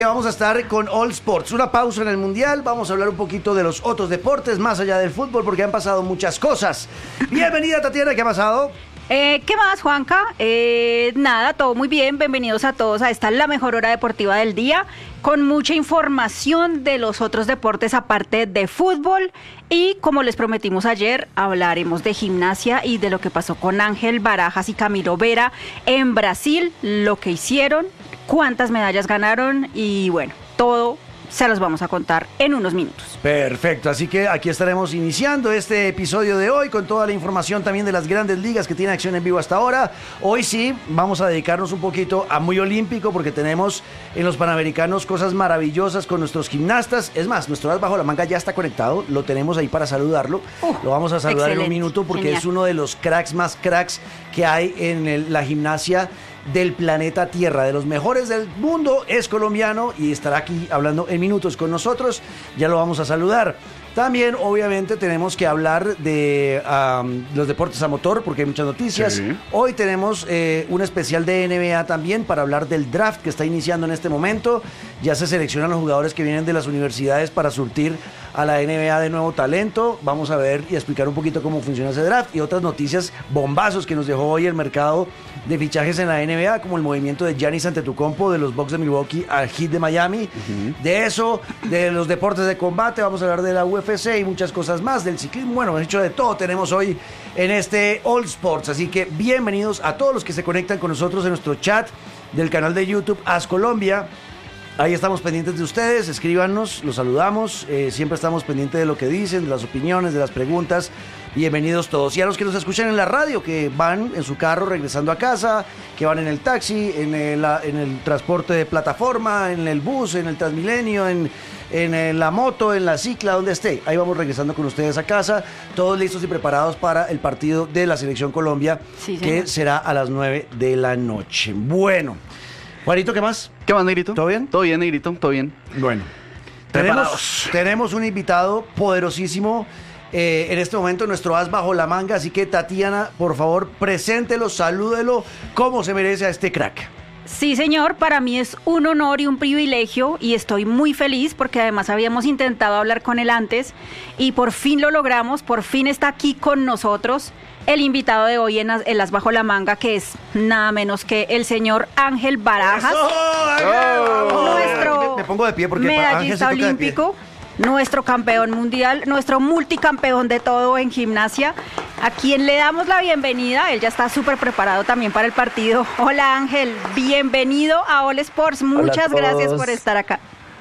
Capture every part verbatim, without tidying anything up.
Vamos a estar con All Sports, una pausa en el Mundial, vamos a hablar un poquito de los otros deportes más allá del fútbol porque han pasado muchas cosas. Bienvenida, Tatiana, ¿qué ha pasado? Eh, ¿Qué más, Juanca? Eh, nada, todo muy bien, bienvenidos a todos a esta La Mejor Hora Deportiva del Día, con mucha información de los otros deportes aparte de fútbol y, como les prometimos ayer, hablaremos de gimnasia y de lo que pasó con Ángel Barajas y Camilo Vera en Brasil, lo que hicieron, cuántas medallas ganaron y bueno, todo se los vamos a contar en unos minutos. Perfecto, así que aquí estaremos iniciando este episodio de hoy con toda la información también de las grandes ligas que tienen acción en vivo hasta ahora. Hoy sí, vamos a dedicarnos un poquito a muy olímpico porque tenemos en los Panamericanos cosas maravillosas con nuestros gimnastas. Es más, nuestro as bajo la manga ya está conectado, lo tenemos ahí para saludarlo. Uh, lo vamos a saludar excelente. En un minuto porque Genial. Es uno de los cracks más cracks que hay en el, la gimnasia del planeta Tierra, de los mejores del mundo, es colombiano y estará aquí hablando en minutos con nosotros, ya lo vamos a saludar. También, obviamente, tenemos que hablar de um, los deportes a motor, porque hay muchas noticias. Sí. Hoy tenemos eh, un especial de N B A también para hablar del draft que está iniciando en este momento. Ya se seleccionan los jugadores que vienen de las universidades para surtir a la N B A de nuevo talento. Vamos a ver y explicar un poquito cómo funciona ese draft y otras noticias bombazos que nos dejó hoy el mercado de fichajes en la N B A, como el movimiento de Giannis Antetokounmpo de los Bucks de Milwaukee al Heat de Miami. Uh-huh. De eso, de los deportes de combate, vamos a hablar de la U F C y muchas cosas más, del ciclismo. Bueno, de hecho de todo tenemos hoy en este All Sports, así que bienvenidos a todos los que se conectan con nosotros en nuestro chat del canal de YouTube As Colombia. Ahí estamos pendientes de ustedes, escríbanos, los saludamos, eh, siempre estamos pendientes de lo que dicen, de las opiniones, de las preguntas. Bienvenidos todos. Y a los que nos escuchan en la radio, que van en su carro regresando a casa, que van en el taxi, en el, en el transporte de plataforma, en el bus, en el Transmilenio, en, en la moto, en la cicla, donde esté. Ahí vamos regresando con ustedes a casa, todos listos y preparados para el partido de la Selección Colombia, sí, que será a las nueve de la noche. Bueno, Juanito, ¿qué más? ¿Qué más, Negrito? ¿Todo bien? Todo bien, Negrito, todo bien. Bueno, tenemos, tenemos un invitado poderosísimo eh, en este momento, nuestro as bajo la manga, así que Tatiana, por favor, preséntelo, salúdelo, como se merece a este crack. Sí, señor, para mí es un honor y un privilegio y estoy muy feliz porque además habíamos intentado hablar con él antes y por fin lo logramos, por fin está aquí con nosotros el invitado de hoy en El As Bajo la Manga, que es nada menos que el señor Ángel Barajas. ¡Oh, Ángel! Oh. Nuestro me, me pongo de pie porque medallista Ángel se olímpico, nuestro campeón mundial, nuestro multicampeón de todo en gimnasia, a quien le damos la bienvenida. Él ya está súper preparado también para el partido. Hola, Ángel, bienvenido a All Sports. Muchas gracias por estar acá.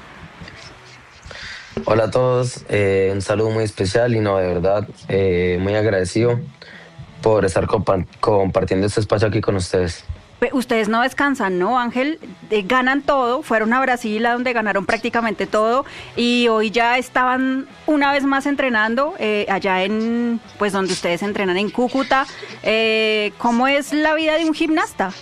Hola a todos, eh, un saludo muy especial y no, de verdad, eh, muy agradecido por estar compa- compartiendo este espacio aquí con ustedes. Ustedes no descansan, ¿no, Ángel? Eh, ganan todo, fueron a Brasil a donde ganaron prácticamente todo y hoy ya estaban una vez más entrenando eh, allá en, pues donde ustedes entrenan en Cúcuta. Eh, ¿Cómo es la vida de un gimnasta?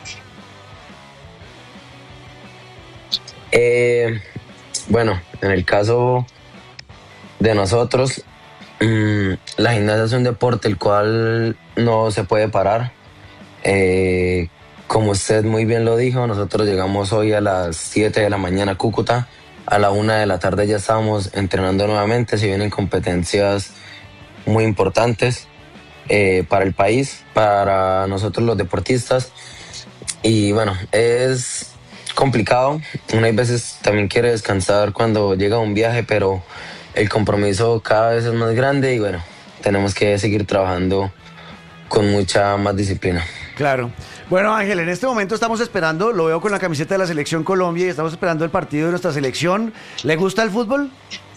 Eh, bueno, en el caso de nosotros, mmm, la gimnasia es un deporte el cual no se puede parar. Eh, Como usted muy bien lo dijo, nosotros llegamos hoy a las siete de la mañana a Cúcuta. A la una de la tarde ya estamos entrenando nuevamente. Se vienen competencias muy importantes eh, para el país, para nosotros los deportistas. Y bueno, es complicado. Uno a veces también quiere descansar cuando llega un viaje, pero el compromiso cada vez es más grande y bueno, tenemos que seguir trabajando con mucha más disciplina. Claro. Bueno, Ángel, en este momento estamos esperando, lo veo con la camiseta de la Selección Colombia y estamos esperando el partido de nuestra selección. ¿Le gusta el fútbol?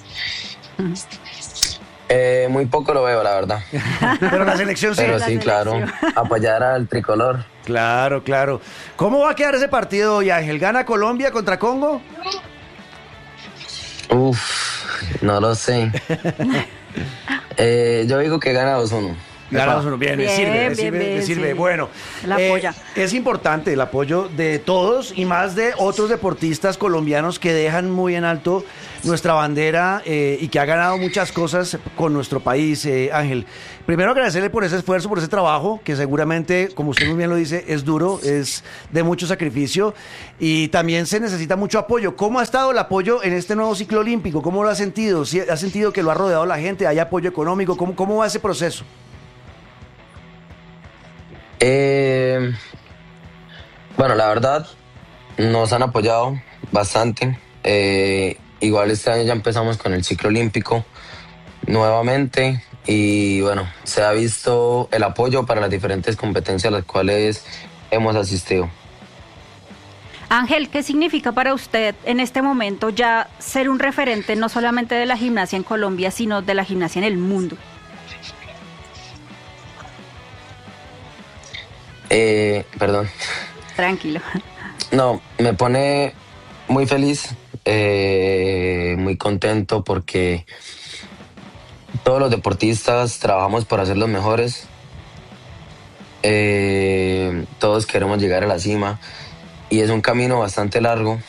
Eh, muy poco lo veo, la verdad. Pero la selección sí. Pero sí, claro, apoyar al tricolor. Claro, claro. ¿Cómo va a quedar ese partido hoy, Ángel? ¿Gana Colombia contra Congo? Uf, no lo sé. eh, yo digo que gana dos uno. Ganamos uno. Bien, Bien, le sirve, le bien, sirve, bien, le sirve. sí. Bueno, La eh, apoya. es importante el apoyo de todos y más de otros deportistas colombianos que dejan muy en alto nuestra bandera eh, y que ha ganado muchas cosas con nuestro país, eh, Ángel. Primero agradecerle por ese esfuerzo, por ese trabajo, que seguramente, como usted muy bien lo dice, es duro, es de mucho sacrificio y también se necesita mucho apoyo. ¿Cómo ha estado el apoyo en este nuevo ciclo olímpico? ¿Cómo lo ha sentido? ¿Sí ¿Ha sentido que lo ha rodeado la gente? ¿Hay apoyo económico? ¿Cómo, cómo va ese proceso? Eh, bueno, la verdad, nos han apoyado bastante. Eh, igual este año ya empezamos con el ciclo olímpico nuevamente y bueno, se ha visto el apoyo para las diferentes competencias a las cuales hemos asistido. Ángel, ¿qué significa para usted en este momento ya ser un referente no solamente de la gimnasia en Colombia, sino de la gimnasia en el mundo? Eh, perdón. Tranquilo. No, me pone muy feliz, eh, muy contento porque todos los deportistas trabajamos para ser los mejores. Eh, todos queremos llegar a la cima y es un camino bastante largo.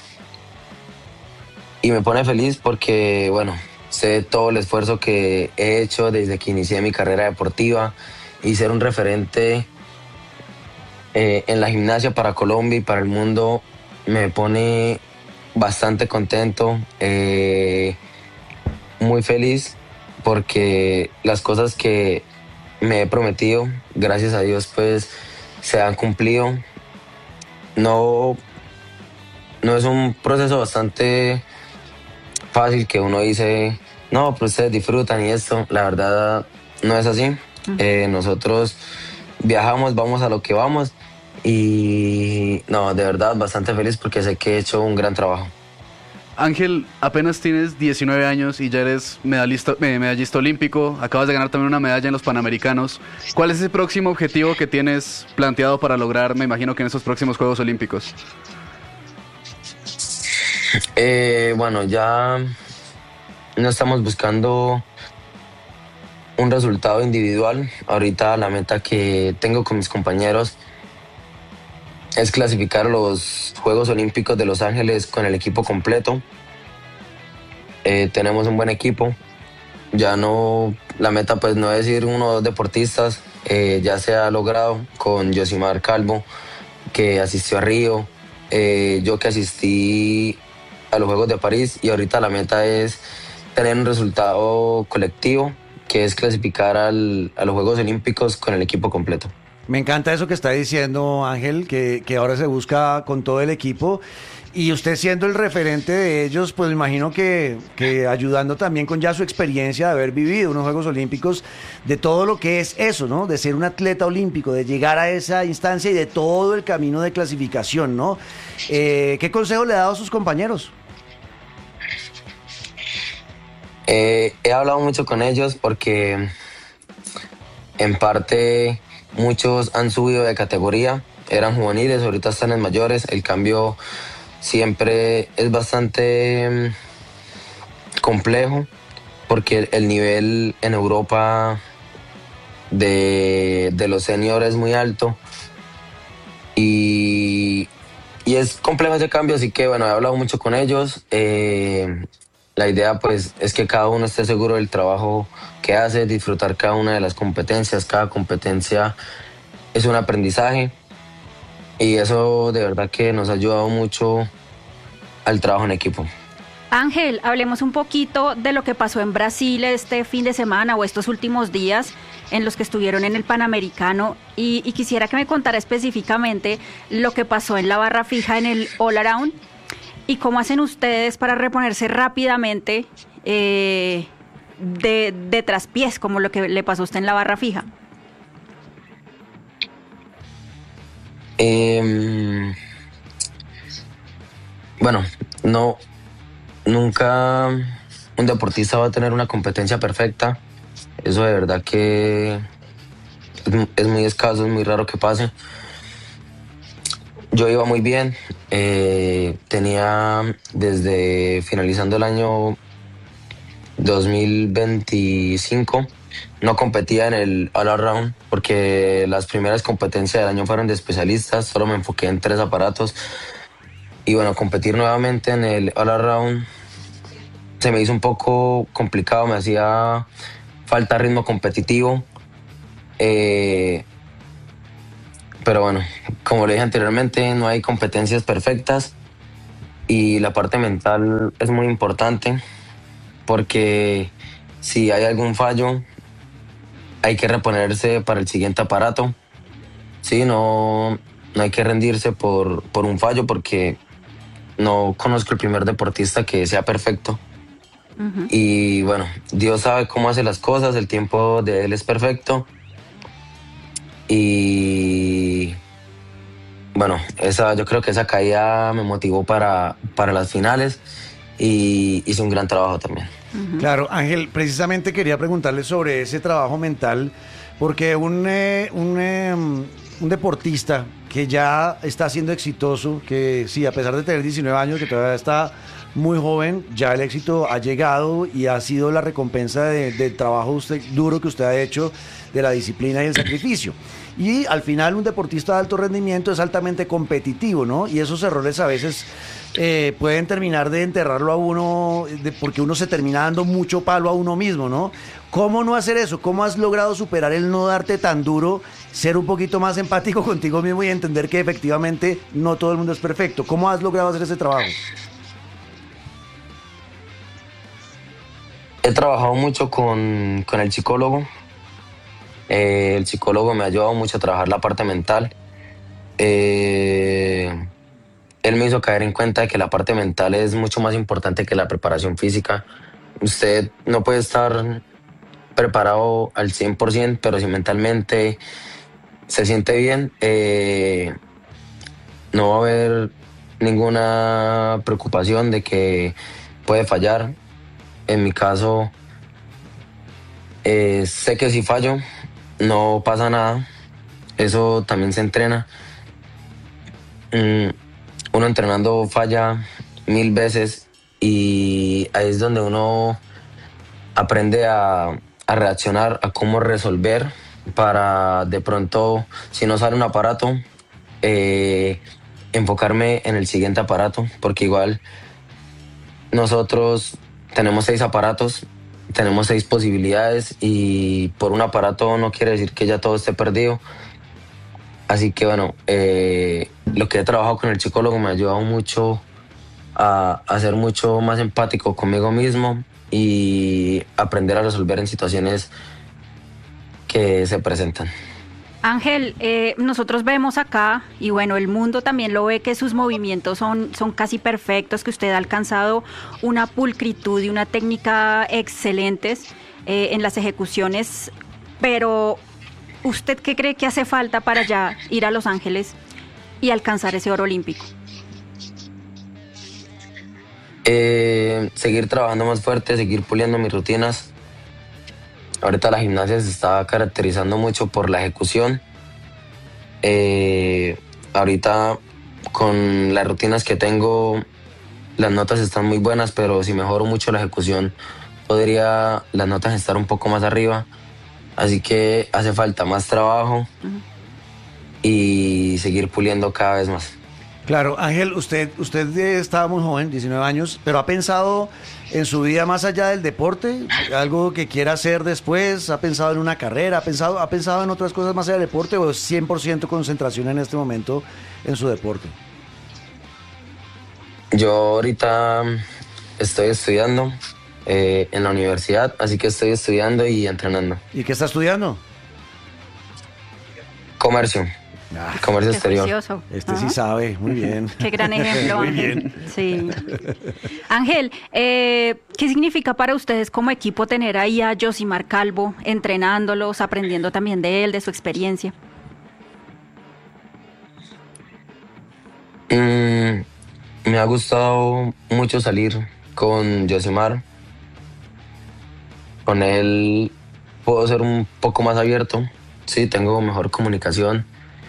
Y me pone feliz porque, bueno, sé todo el esfuerzo que he hecho desde que inicié mi carrera deportiva y ser un referente Eh, en la gimnasia para Colombia y para el mundo me pone bastante contento, eh, muy feliz porque las cosas que me he prometido, gracias a Dios, pues se han cumplido. No, no es un proceso bastante fácil que uno dice, no, pues ustedes disfrutan y esto, la verdad no es así. Eh, nosotros viajamos, vamos a lo que vamos y no, de verdad bastante feliz porque sé que he hecho un gran trabajo. Ángel, apenas tienes diecinueve años y ya eres medallista, eh, medallista olímpico, acabas de ganar también una medalla en los Panamericanos. ¿Cuál es ese próximo objetivo que tienes planteado para lograr, me imagino que en esos próximos Juegos Olímpicos? Eh, bueno, ya no estamos buscando un resultado individual. Ahorita la meta que tengo con mis compañeros es clasificar a los Juegos Olímpicos de Los Ángeles con el equipo completo. Eh, tenemos un buen equipo. Ya no, la meta pues no es ir uno o dos deportistas. Eh, ya se ha logrado con Yosimar Calvo, que asistió a Río, eh, yo que asistí a los Juegos de París, y ahorita la meta es tener un resultado colectivo, que es clasificar al, a los Juegos Olímpicos con el equipo completo. Me encanta eso que está diciendo Ángel, que, que ahora se busca con todo el equipo. Y usted siendo el referente de ellos, pues me imagino que, que ayudando también con ya su experiencia de haber vivido unos Juegos Olímpicos, de todo lo que es eso, ¿no? De ser un atleta olímpico, de llegar a esa instancia y de todo el camino de clasificación, ¿no? Eh, ¿Qué consejo le ha dado a sus compañeros? Eh, he hablado mucho con ellos porque en parte muchos han subido de categoría, eran juveniles, ahorita están en mayores. El cambio siempre es bastante complejo porque el nivel en Europa de, de los seniors es muy alto y, y es complejo ese cambio, así que bueno, he hablado mucho con ellos. Eh, la idea pues es que cada uno esté seguro del trabajo que hace, disfrutar cada una de las competencias. Cada competencia es un aprendizaje y eso de verdad que nos ha ayudado mucho al trabajo en equipo. Ángel, hablemos un poquito de lo que pasó en Brasil este fin de semana o estos últimos días en los que estuvieron en el Panamericano y, y quisiera que me contara específicamente lo que pasó en la barra fija en el All Around y cómo hacen ustedes para reponerse rápidamente eh, de, de traspiés, como lo que le pasó a usted en la barra fija. Eh, bueno, no, nunca un deportista va a tener una competencia perfecta. Eso de verdad que es, es muy escaso, es muy raro que pase. Yo iba muy bien, eh, tenía desde finalizando el año dos mil veinticinco no competía en el All Around porque las primeras competencias del año fueron de especialistas, solo me enfoqué en tres aparatos. Y bueno, competir nuevamente en el All Around se me hizo un poco complicado, me hacía falta ritmo competitivo. Eh, pero bueno, como le dije anteriormente, no hay competencias perfectas y la parte mental es muy importante porque si hay algún fallo hay que reponerse para el siguiente aparato. Sí, no, no hay que rendirse por, por un fallo porque no conozco el primer deportista que sea perfecto. Uh-huh. Y bueno, Dios sabe cómo hace las cosas, el tiempo de Él es perfecto. Y bueno, esa, yo creo que esa caída me motivó para, para las finales y hice un gran trabajo también. Uh-huh. Claro, Ángel, precisamente quería preguntarle sobre ese trabajo mental, porque un, eh, un, eh, un deportista que ya está siendo exitoso, que sí, a pesar de tener diecinueve años, que todavía está muy joven, ya el éxito ha llegado y ha sido la recompensa de, del trabajo usted, duro que usted ha hecho, de la disciplina y el sacrificio. Y al final un deportista de alto rendimiento es altamente competitivo, ¿no? Y esos errores a veces eh, pueden terminar de enterrarlo a uno, de, porque uno se termina dando mucho palo a uno mismo, ¿no? ¿Cómo no hacer eso? ¿Cómo has logrado superar el no darte tan duro, ser un poquito más empático contigo mismo y entender que efectivamente no todo el mundo es perfecto? ¿Cómo has logrado hacer ese trabajo? He trabajado mucho con, con el psicólogo. Eh, el psicólogo me ha ayudado mucho a trabajar la parte mental. Eh, él me hizo caer en cuenta de que la parte mental es mucho más importante que la preparación física. Usted no puede estar preparado al cien por ciento, pero si mentalmente se siente bien, eh, no va a haber ninguna preocupación de que puede fallar. En mi caso, eh, sé que si fallo, no pasa nada. Eso también se entrena. Mm, uno entrenando falla mil veces y ahí es donde uno aprende a, a reaccionar, a cómo resolver para de pronto, si no sale un aparato, eh, enfocarme en el siguiente aparato, porque igual nosotros tenemos seis aparatos, tenemos seis posibilidades y por un aparato no quiere decir que ya todo esté perdido. Así que bueno, eh, lo que he trabajado con el psicólogo me ha ayudado mucho a, a ser mucho más empático conmigo mismo y aprender a resolver en situaciones que se presentan. Ángel, eh, nosotros vemos acá, y bueno, el mundo también lo ve, que sus movimientos son, son casi perfectos, que usted ha alcanzado una pulcritud y una técnica excelentes eh, en las ejecuciones, pero ¿usted qué cree que hace falta para ya ir a Los Ángeles y alcanzar ese oro olímpico? Eh, seguir trabajando más fuerte, seguir puliendo mis rutinas. Ahorita la gimnasia se está caracterizando mucho por la ejecución. Eh, ahorita con las rutinas que tengo, las notas están muy buenas, pero si mejoro mucho la ejecución, podría las notas estar un poco más arriba. Así que hace falta más trabajo uh-huh. y seguir puliendo cada vez más. Claro, Ángel, usted, usted estaba muy joven, diecinueve años, pero ¿ha pensado en su vida más allá del deporte? ¿Algo que quiera hacer después? ¿Ha pensado en una carrera? ¿Ha pensado, ha pensado en otras cosas más allá del deporte o es cien por ciento concentración en este momento en su deporte? Yo ahorita estoy estudiando eh, en la universidad, así que estoy estudiando y entrenando. ¿Y qué está estudiando? Comercio. Ah, comercio exterior. Juicioso. Este Ajá. sí sabe, muy bien. Qué gran ejemplo, muy Ángel. bien. Sí. Ángel, eh, ¿qué significa para ustedes como equipo tener ahí a Yosimar Calvo entrenándolos, aprendiendo también de él, de su experiencia? Mm, me ha gustado mucho salir con Yosimar. Con él puedo ser un poco más abierto. Sí, tengo mejor comunicación.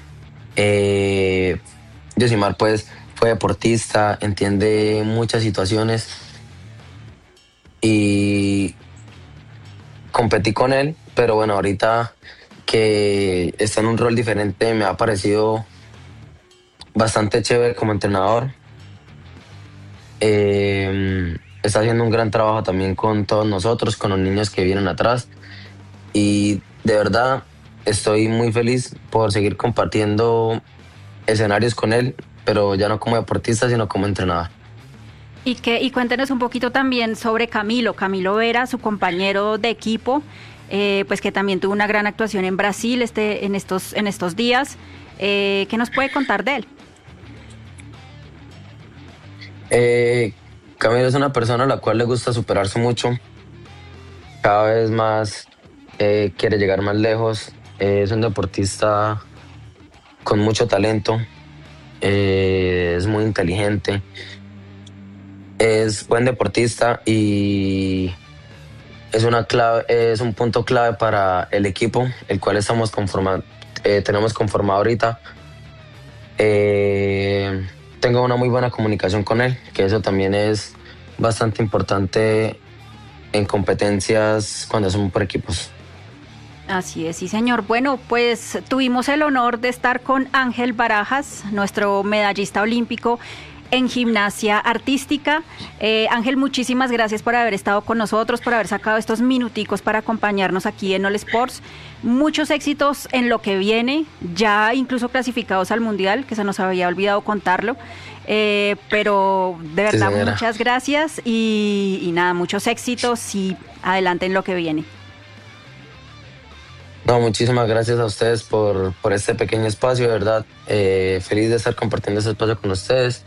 Eh, Yosimar pues fue deportista, entiende muchas situaciones y competí con él, pero bueno, ahorita que está en un rol diferente me ha parecido bastante chévere como entrenador. Eh, está haciendo un gran trabajo también con todos nosotros, con los niños que vienen atrás, y de verdad estoy muy feliz por seguir compartiendo escenarios con él, pero ya no como deportista, sino como entrenador. Y, que, y cuéntenos un poquito también sobre Camilo, Camilo Vera, su compañero de equipo, eh, pues que también tuvo una gran actuación en Brasil este, en, estos, en estos días. Eh, ¿Qué nos puede contar de él? Eh, Camilo es una persona a la cual le gusta superarse mucho, cada vez más eh, quiere llegar más lejos, eh, es un deportista con mucho talento, eh, es muy inteligente, es buen deportista y es una clave, es un punto clave para el equipo, el cual estamos conforma, eh, tenemos conformado ahorita. Eh, tengo una muy buena comunicación con él, que eso también es bastante importante en competencias cuando son por equipos. Así es, sí señor. Bueno, pues tuvimos el honor de estar con Ángel Barajas, nuestro medallista olímpico en gimnasia artística. Eh, Ángel, muchísimas gracias por haber estado con nosotros, por haber sacado estos minuticos para acompañarnos aquí en All Sports. Muchos éxitos en lo que viene, ya incluso clasificados al Mundial, que se nos había olvidado contarlo. Eh, pero de verdad, sí, muchas gracias y, y nada, muchos éxitos y adelante en lo que viene. No, muchísimas gracias a ustedes por, por este pequeño espacio, de verdad. Eh, feliz de estar compartiendo este espacio con ustedes.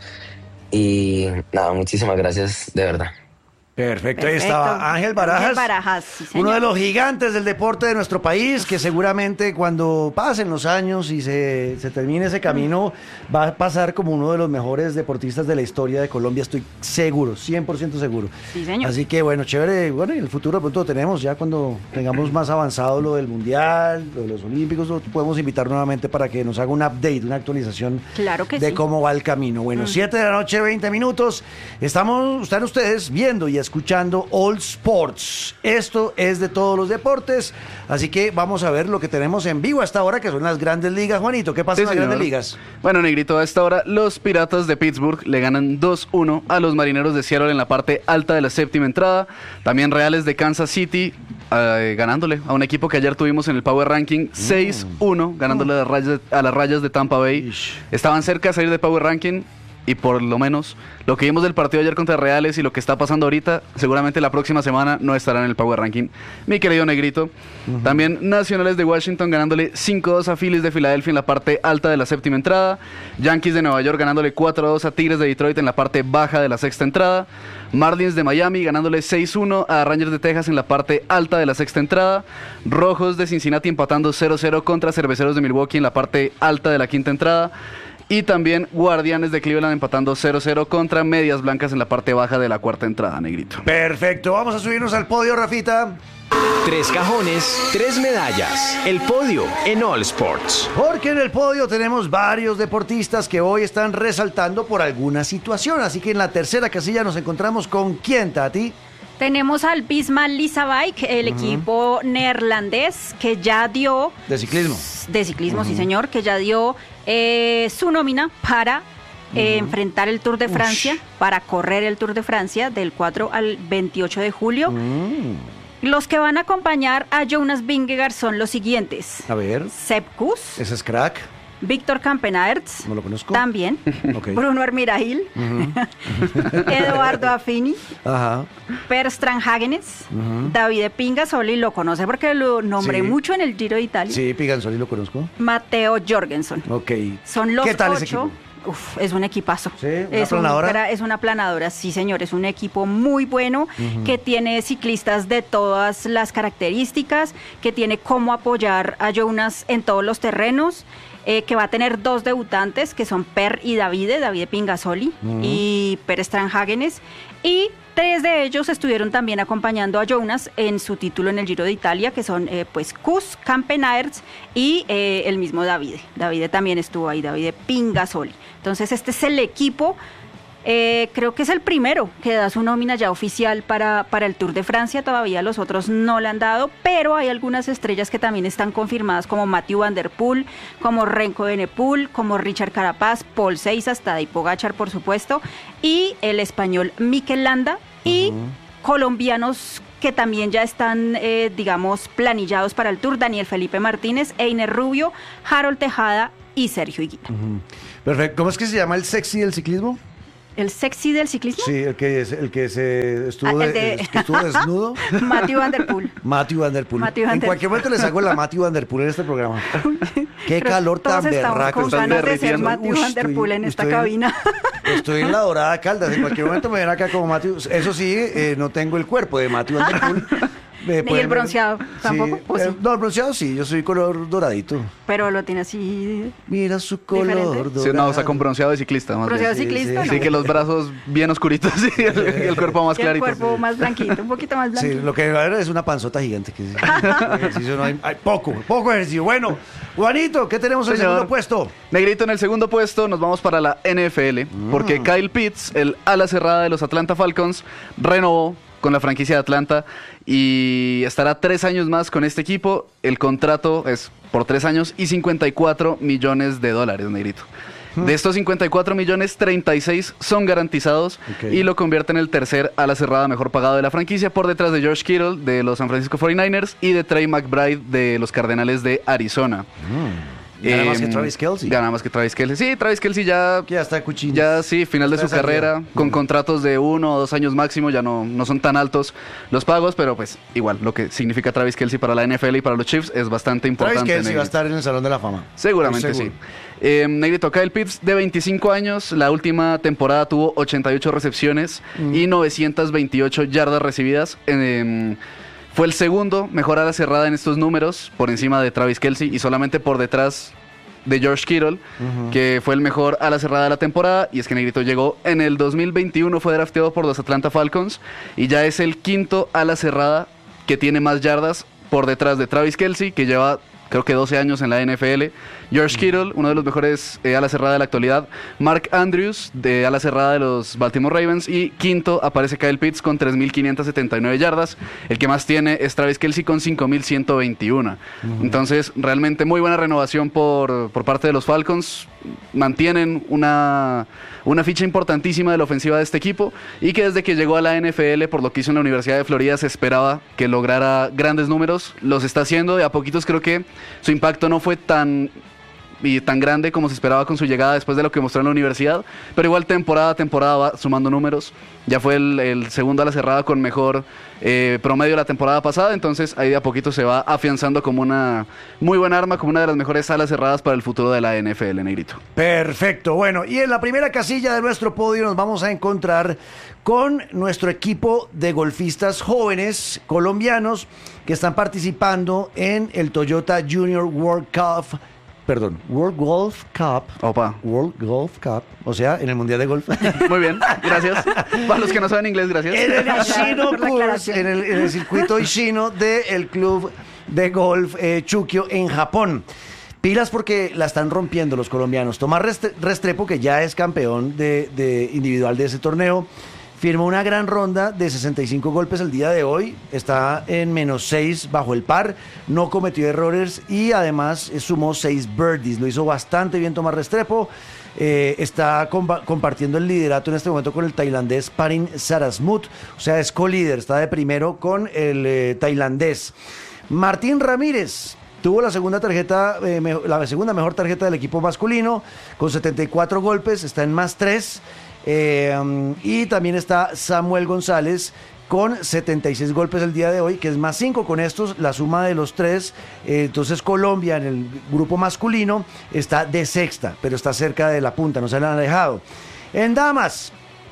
Y nada, muchísimas gracias, de verdad. Perfecto, Perfecto. Ahí estaba Ángel Barajas, Ángel Barajas sí, uno de los gigantes del deporte de nuestro país, que seguramente cuando pasen los años y se, se termine ese camino, va a pasar como uno de los mejores deportistas de la historia de Colombia, estoy seguro, cien por ciento seguro. Sí, señor. Así que bueno, chévere, bueno, y el futuro de pronto lo tenemos, ya cuando tengamos más avanzado lo del Mundial, lo de los Olímpicos, lo podemos invitar nuevamente para que nos haga un update, una actualización claro que de sí. cómo va el camino. Bueno, siete mm. de la noche, veinte minutos, estamos, están ustedes viendo y escuchando All Sports. Esto es de todos los deportes, así que vamos a ver lo que tenemos en vivo hasta ahora, que son las grandes ligas. Juanito, ¿qué pasa sí, en las señor. grandes ligas? Bueno, Negrito, a esta hora los Piratas de Pittsburgh le ganan dos uno a los Marineros de Seattle en la parte alta de la séptima entrada. También Reales de Kansas City eh, ganándole a un equipo que ayer tuvimos en el Power Ranking seis uno, ganándole a las rayas, a las rayas de Tampa Bay. Ish. Estaban cerca de salir de Power Ranking. Y por lo menos lo que vimos del partido ayer contra Reales y lo que está pasando ahorita, seguramente la próxima semana no estará en el Power Ranking, mi querido Negrito. Uh-huh. También Nacionales de Washington ganándole cinco dos a Phillies de Filadelfia en la parte alta de la séptima entrada. Yankees de Nueva York ganándole cuatro a dos a Tigres de Detroit en la parte baja de la sexta entrada. Marlins de Miami ganándole seis uno a Rangers de Texas en la parte alta de la sexta entrada. Rojos de Cincinnati empatando cero cero contra Cerveceros de Milwaukee en la parte alta de la quinta entrada. Y también Guardianes de Cleveland empatando cero cero contra Medias Blancas en la parte baja de la cuarta entrada, Negrito. Perfecto, vamos a subirnos al podio, Rafita. Tres cajones, tres medallas. El podio en All Sports. Porque en el podio tenemos varios deportistas que hoy están resaltando por alguna situación. Así que en la tercera casilla nos encontramos con ¿quién, Tati? Tenemos al Visma Leasebike, el uh-huh. equipo neerlandés que ya dio... De ciclismo. De ciclismo, uh-huh. sí señor, que ya dio eh, su nómina para uh-huh. eh, enfrentar el Tour de Francia, Ush. para correr el Tour de Francia del cuatro al veintiocho de julio. Uh-huh. Los que van a acompañar a Jonas Vingegaard son los siguientes. A ver. Sepp Kuss. Ese es crack. Víctor Campenaerts. No lo conozco. También. Okay. Bruno Armirail. Uh-huh. Eduardo Affini. Ajá. Per Strandhagenes. Uh-huh. David Pingasoli, lo conoce porque lo nombré sí. mucho en el Giro de Italia. Sí, Pingasoli lo conozco. Mateo Jorgensen. Ok. Son los ¿Qué tal ocho. Ese equipo? Uf, es un equipazo. ¿Sí? ¿Una es planadora? Un, es una planadora, sí señor, es un equipo muy bueno, uh-huh. que tiene ciclistas de todas las características, que tiene cómo apoyar a Jonas en todos los terrenos, eh, que va a tener dos debutantes, que son Per y Davide, Davide Pingasoli uh-huh. y Per Strandhagenes, y tres de ellos estuvieron también acompañando a Jonas en su título en el Giro de Italia, que son eh, pues Kuss, Campenaerts y eh, el mismo Davide. Davide también estuvo ahí, Davide Pingasoli. Entonces este es el equipo Eh, creo que es el primero que da su nómina ya oficial para, para el Tour de Francia. Todavía los otros no la han dado, pero hay algunas estrellas que también están confirmadas, como Mathieu Van Der Poel, como Renko Evenepoel, como Richard Carapaz, Paul Seiza, hasta Tadej Pogačar, por supuesto, y el español Mikel Landa, y uh-huh. colombianos que también ya están, eh, digamos, planillados para el Tour: Daniel Felipe Martínez, Einer Rubio, Harold Tejada y Sergio Higuita. Uh-huh. Perfecto. ¿Cómo es que se llama el sexy del ciclismo? ¿El sexy del ciclismo? Sí, el que, el que se estuvo, ah, de, de... el que estuvo desnudo. Mathieu Van Der Poel. Mathieu Van Der Poel. Mathieu Van en Der... cualquier momento les hago la Mathieu Van Der Poel en este programa. Qué calor tan berraco. Con ganas de ser Mathieu Van Der Poel en esta estoy, cabina. Estoy en la Dorada Caldas. En cualquier momento me ven acá como Mathieu. Eso sí, eh, no tengo el cuerpo de Mathieu Van Der Poel. ¿Y el bronceado tampoco? Sí. ¿O sí? Eh, no, el bronceado sí, yo soy color doradito. Pero lo tiene así. Mira su color dorado. Sí, no, o sea, con bronceado de ciclista. Más bronceado bien. ciclista, sí, ¿no? sí, que los brazos bien oscuritos y el, el cuerpo más y clarito. el cuerpo sí. más blanquito, un poquito más blanquito. Sí, lo que va a haber es una panzota gigante. Que ejercicio no hay, hay poco, poco ejercicio. Bueno, Juanito, ¿qué tenemos en el segundo puesto? Negrito, en el segundo puesto nos vamos para la N F L, mm. porque Kyle Pitts, el ala cerrada de los Atlanta Falcons, renovó con la franquicia de Atlanta y estará tres años más con este equipo. El contrato es por tres años y cincuenta y cuatro millones de dólares, Negrito. De estos cincuenta y cuatro millones, treinta y seis son garantizados, okay. y lo convierte en el tercer ala cerrada mejor pagado de la franquicia, por detrás de George Kittle de los San Francisco cuarenta y nueve ers y de Trey McBride de los Cardenales de Arizona. Mm. Gana eh, más que Travis Kelce. Gana más que Travis Kelce. Sí, Travis Kelce ya... Ya está cuchillo. Ya sí, final de su carrera, con contratos de uno o dos años máximo, ya no, no son tan altos los pagos, pero pues igual, lo que significa Travis Kelce para la N F L y para los Chiefs es bastante importante. Travis Kelce Negrito. va a estar en el Salón de la Fama. Seguramente sí. Eh, Negrito, Kyle Pitts, de veinticinco años, la última temporada tuvo ochenta y ocho recepciones mm. y novecientas veintiocho yardas recibidas. Eh, fue el segundo mejor ala cerrada en estos números, por encima de Travis Kelce y solamente por detrás de George Kittle, uh-huh. que fue el mejor ala cerrada de la temporada. Y es que Negrito llegó en el dos mil veintiuno, fue drafteado por los Atlanta Falcons y ya es el quinto ala cerrada que tiene más yardas, por detrás de Travis Kelce, que lleva creo que doce años en la N F L, George Kittle, uno de los mejores eh, ala cerrada de la actualidad, Mark Andrews, de ala cerrada de los Baltimore Ravens, y quinto aparece Kyle Pitts con tres mil quinientas setenta y nueve yardas. El que más tiene es Travis Kelce con cinco mil ciento veintiuno. Uh-huh. Entonces, realmente muy buena renovación por, por parte de los Falcons. Mantienen una, una ficha importantísima de la ofensiva de este equipo, y que desde que llegó a la N F L, por lo que hizo en la Universidad de Florida, se esperaba que lograra grandes números. Los está haciendo, de a poquitos. Creo que su impacto no fue tan y tan grande como se esperaba con su llegada después de lo que mostró en la universidad, pero igual temporada a temporada va sumando números. Ya fue el, el segundo a la cerrada con mejor eh, promedio la temporada pasada, entonces ahí de a poquito se va afianzando como una muy buena arma, como una de las mejores alas cerradas para el futuro de la N F L, Negrito. Perfecto, bueno, y en la primera casilla de nuestro podio nos vamos a encontrar con nuestro equipo de golfistas jóvenes colombianos que están participando en el Toyota Junior World Cup. Perdón, World Golf Cup. Opa. World Golf Cup, o sea, en el Mundial de Golf. Muy bien, gracias. Para los que no saben inglés, gracias. En el Ishino Course, en el, en el circuito Ishino del Club de Golf eh, Chukio en Japón. Pilas porque la están rompiendo los colombianos. Tomás Restrepo, que ya es campeón de, de individual de ese torneo, firmó una gran ronda de sesenta y cinco golpes el día de hoy, está en menos seis bajo el par, no cometió errores y además sumó seis birdies, lo hizo bastante bien Tomás Restrepo, eh, está compa- compartiendo el liderato en este momento con el tailandés Parin Sarasmut, o sea, es co-líder, está de primero con el eh, tailandés. Martín Ramírez tuvo la segunda tarjeta, eh, me- la segunda mejor tarjeta del equipo masculino, con setenta y cuatro golpes, está en más tres. Eh, um, y también está Samuel González con setenta y seis golpes el día de hoy, que es más cinco. Con estos, la suma de los tres, eh, entonces Colombia en el grupo masculino está de sexta, pero está cerca de la punta, no se le han alejado. En damas,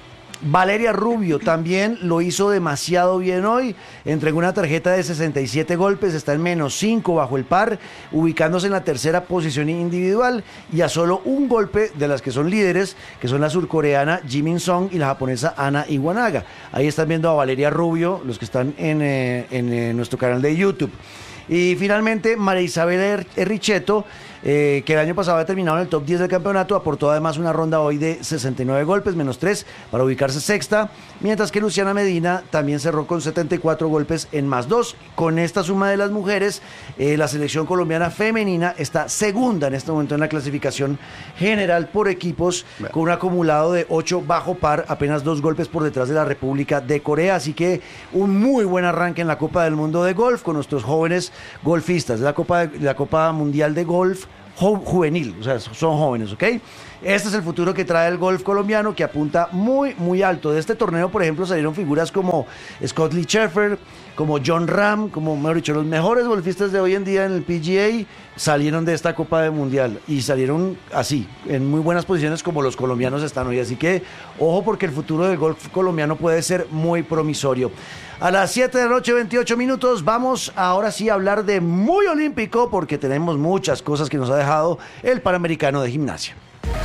Valeria Rubio también lo hizo demasiado bien hoy, entregó una tarjeta de sesenta y siete golpes, está en menos cinco bajo el par, ubicándose en la tercera posición individual y a solo un golpe de las que son líderes, que son la surcoreana Jimin Song y la japonesa Ana Iwanaga. Ahí están viendo a Valeria Rubio, los que están en, eh, en eh, nuestro canal de YouTube. Y finalmente, María Isabel Enricheto eh, que el año pasado había terminado en el top diez del campeonato, aportó además una ronda hoy de sesenta y nueve golpes, menos tres, para ubicarse sexta, mientras que Luciana Medina también cerró con setenta y cuatro golpes en más dos. Con esta suma de las mujeres, eh, la selección colombiana femenina está segunda en este momento en la clasificación general por equipos, con un acumulado de ocho bajo par, apenas dos golpes por detrás de la República de Corea, así que un muy buen arranque en la Copa del Mundo de Golf con nuestros jóvenes golfistas, la Copa, la Copa Mundial de Golf ju juvenil, o sea, son jóvenes, ¿ok? Este es el futuro que trae el golf colombiano, que apunta muy, muy alto. De este torneo, por ejemplo, salieron figuras como Scott Lee Scheffler, como John Ram, como, mejor dicho, los mejores golfistas de hoy en día en el P G A salieron de esta Copa de Mundial y salieron así, en muy buenas posiciones como los colombianos están hoy. Así que, ojo, porque el futuro del golf colombiano puede ser muy promisorio. A las siete de la noche, veintiocho minutos, vamos ahora sí a hablar de muy olímpico, porque tenemos muchas cosas que nos ha dejado el Panamericano de Gimnasia.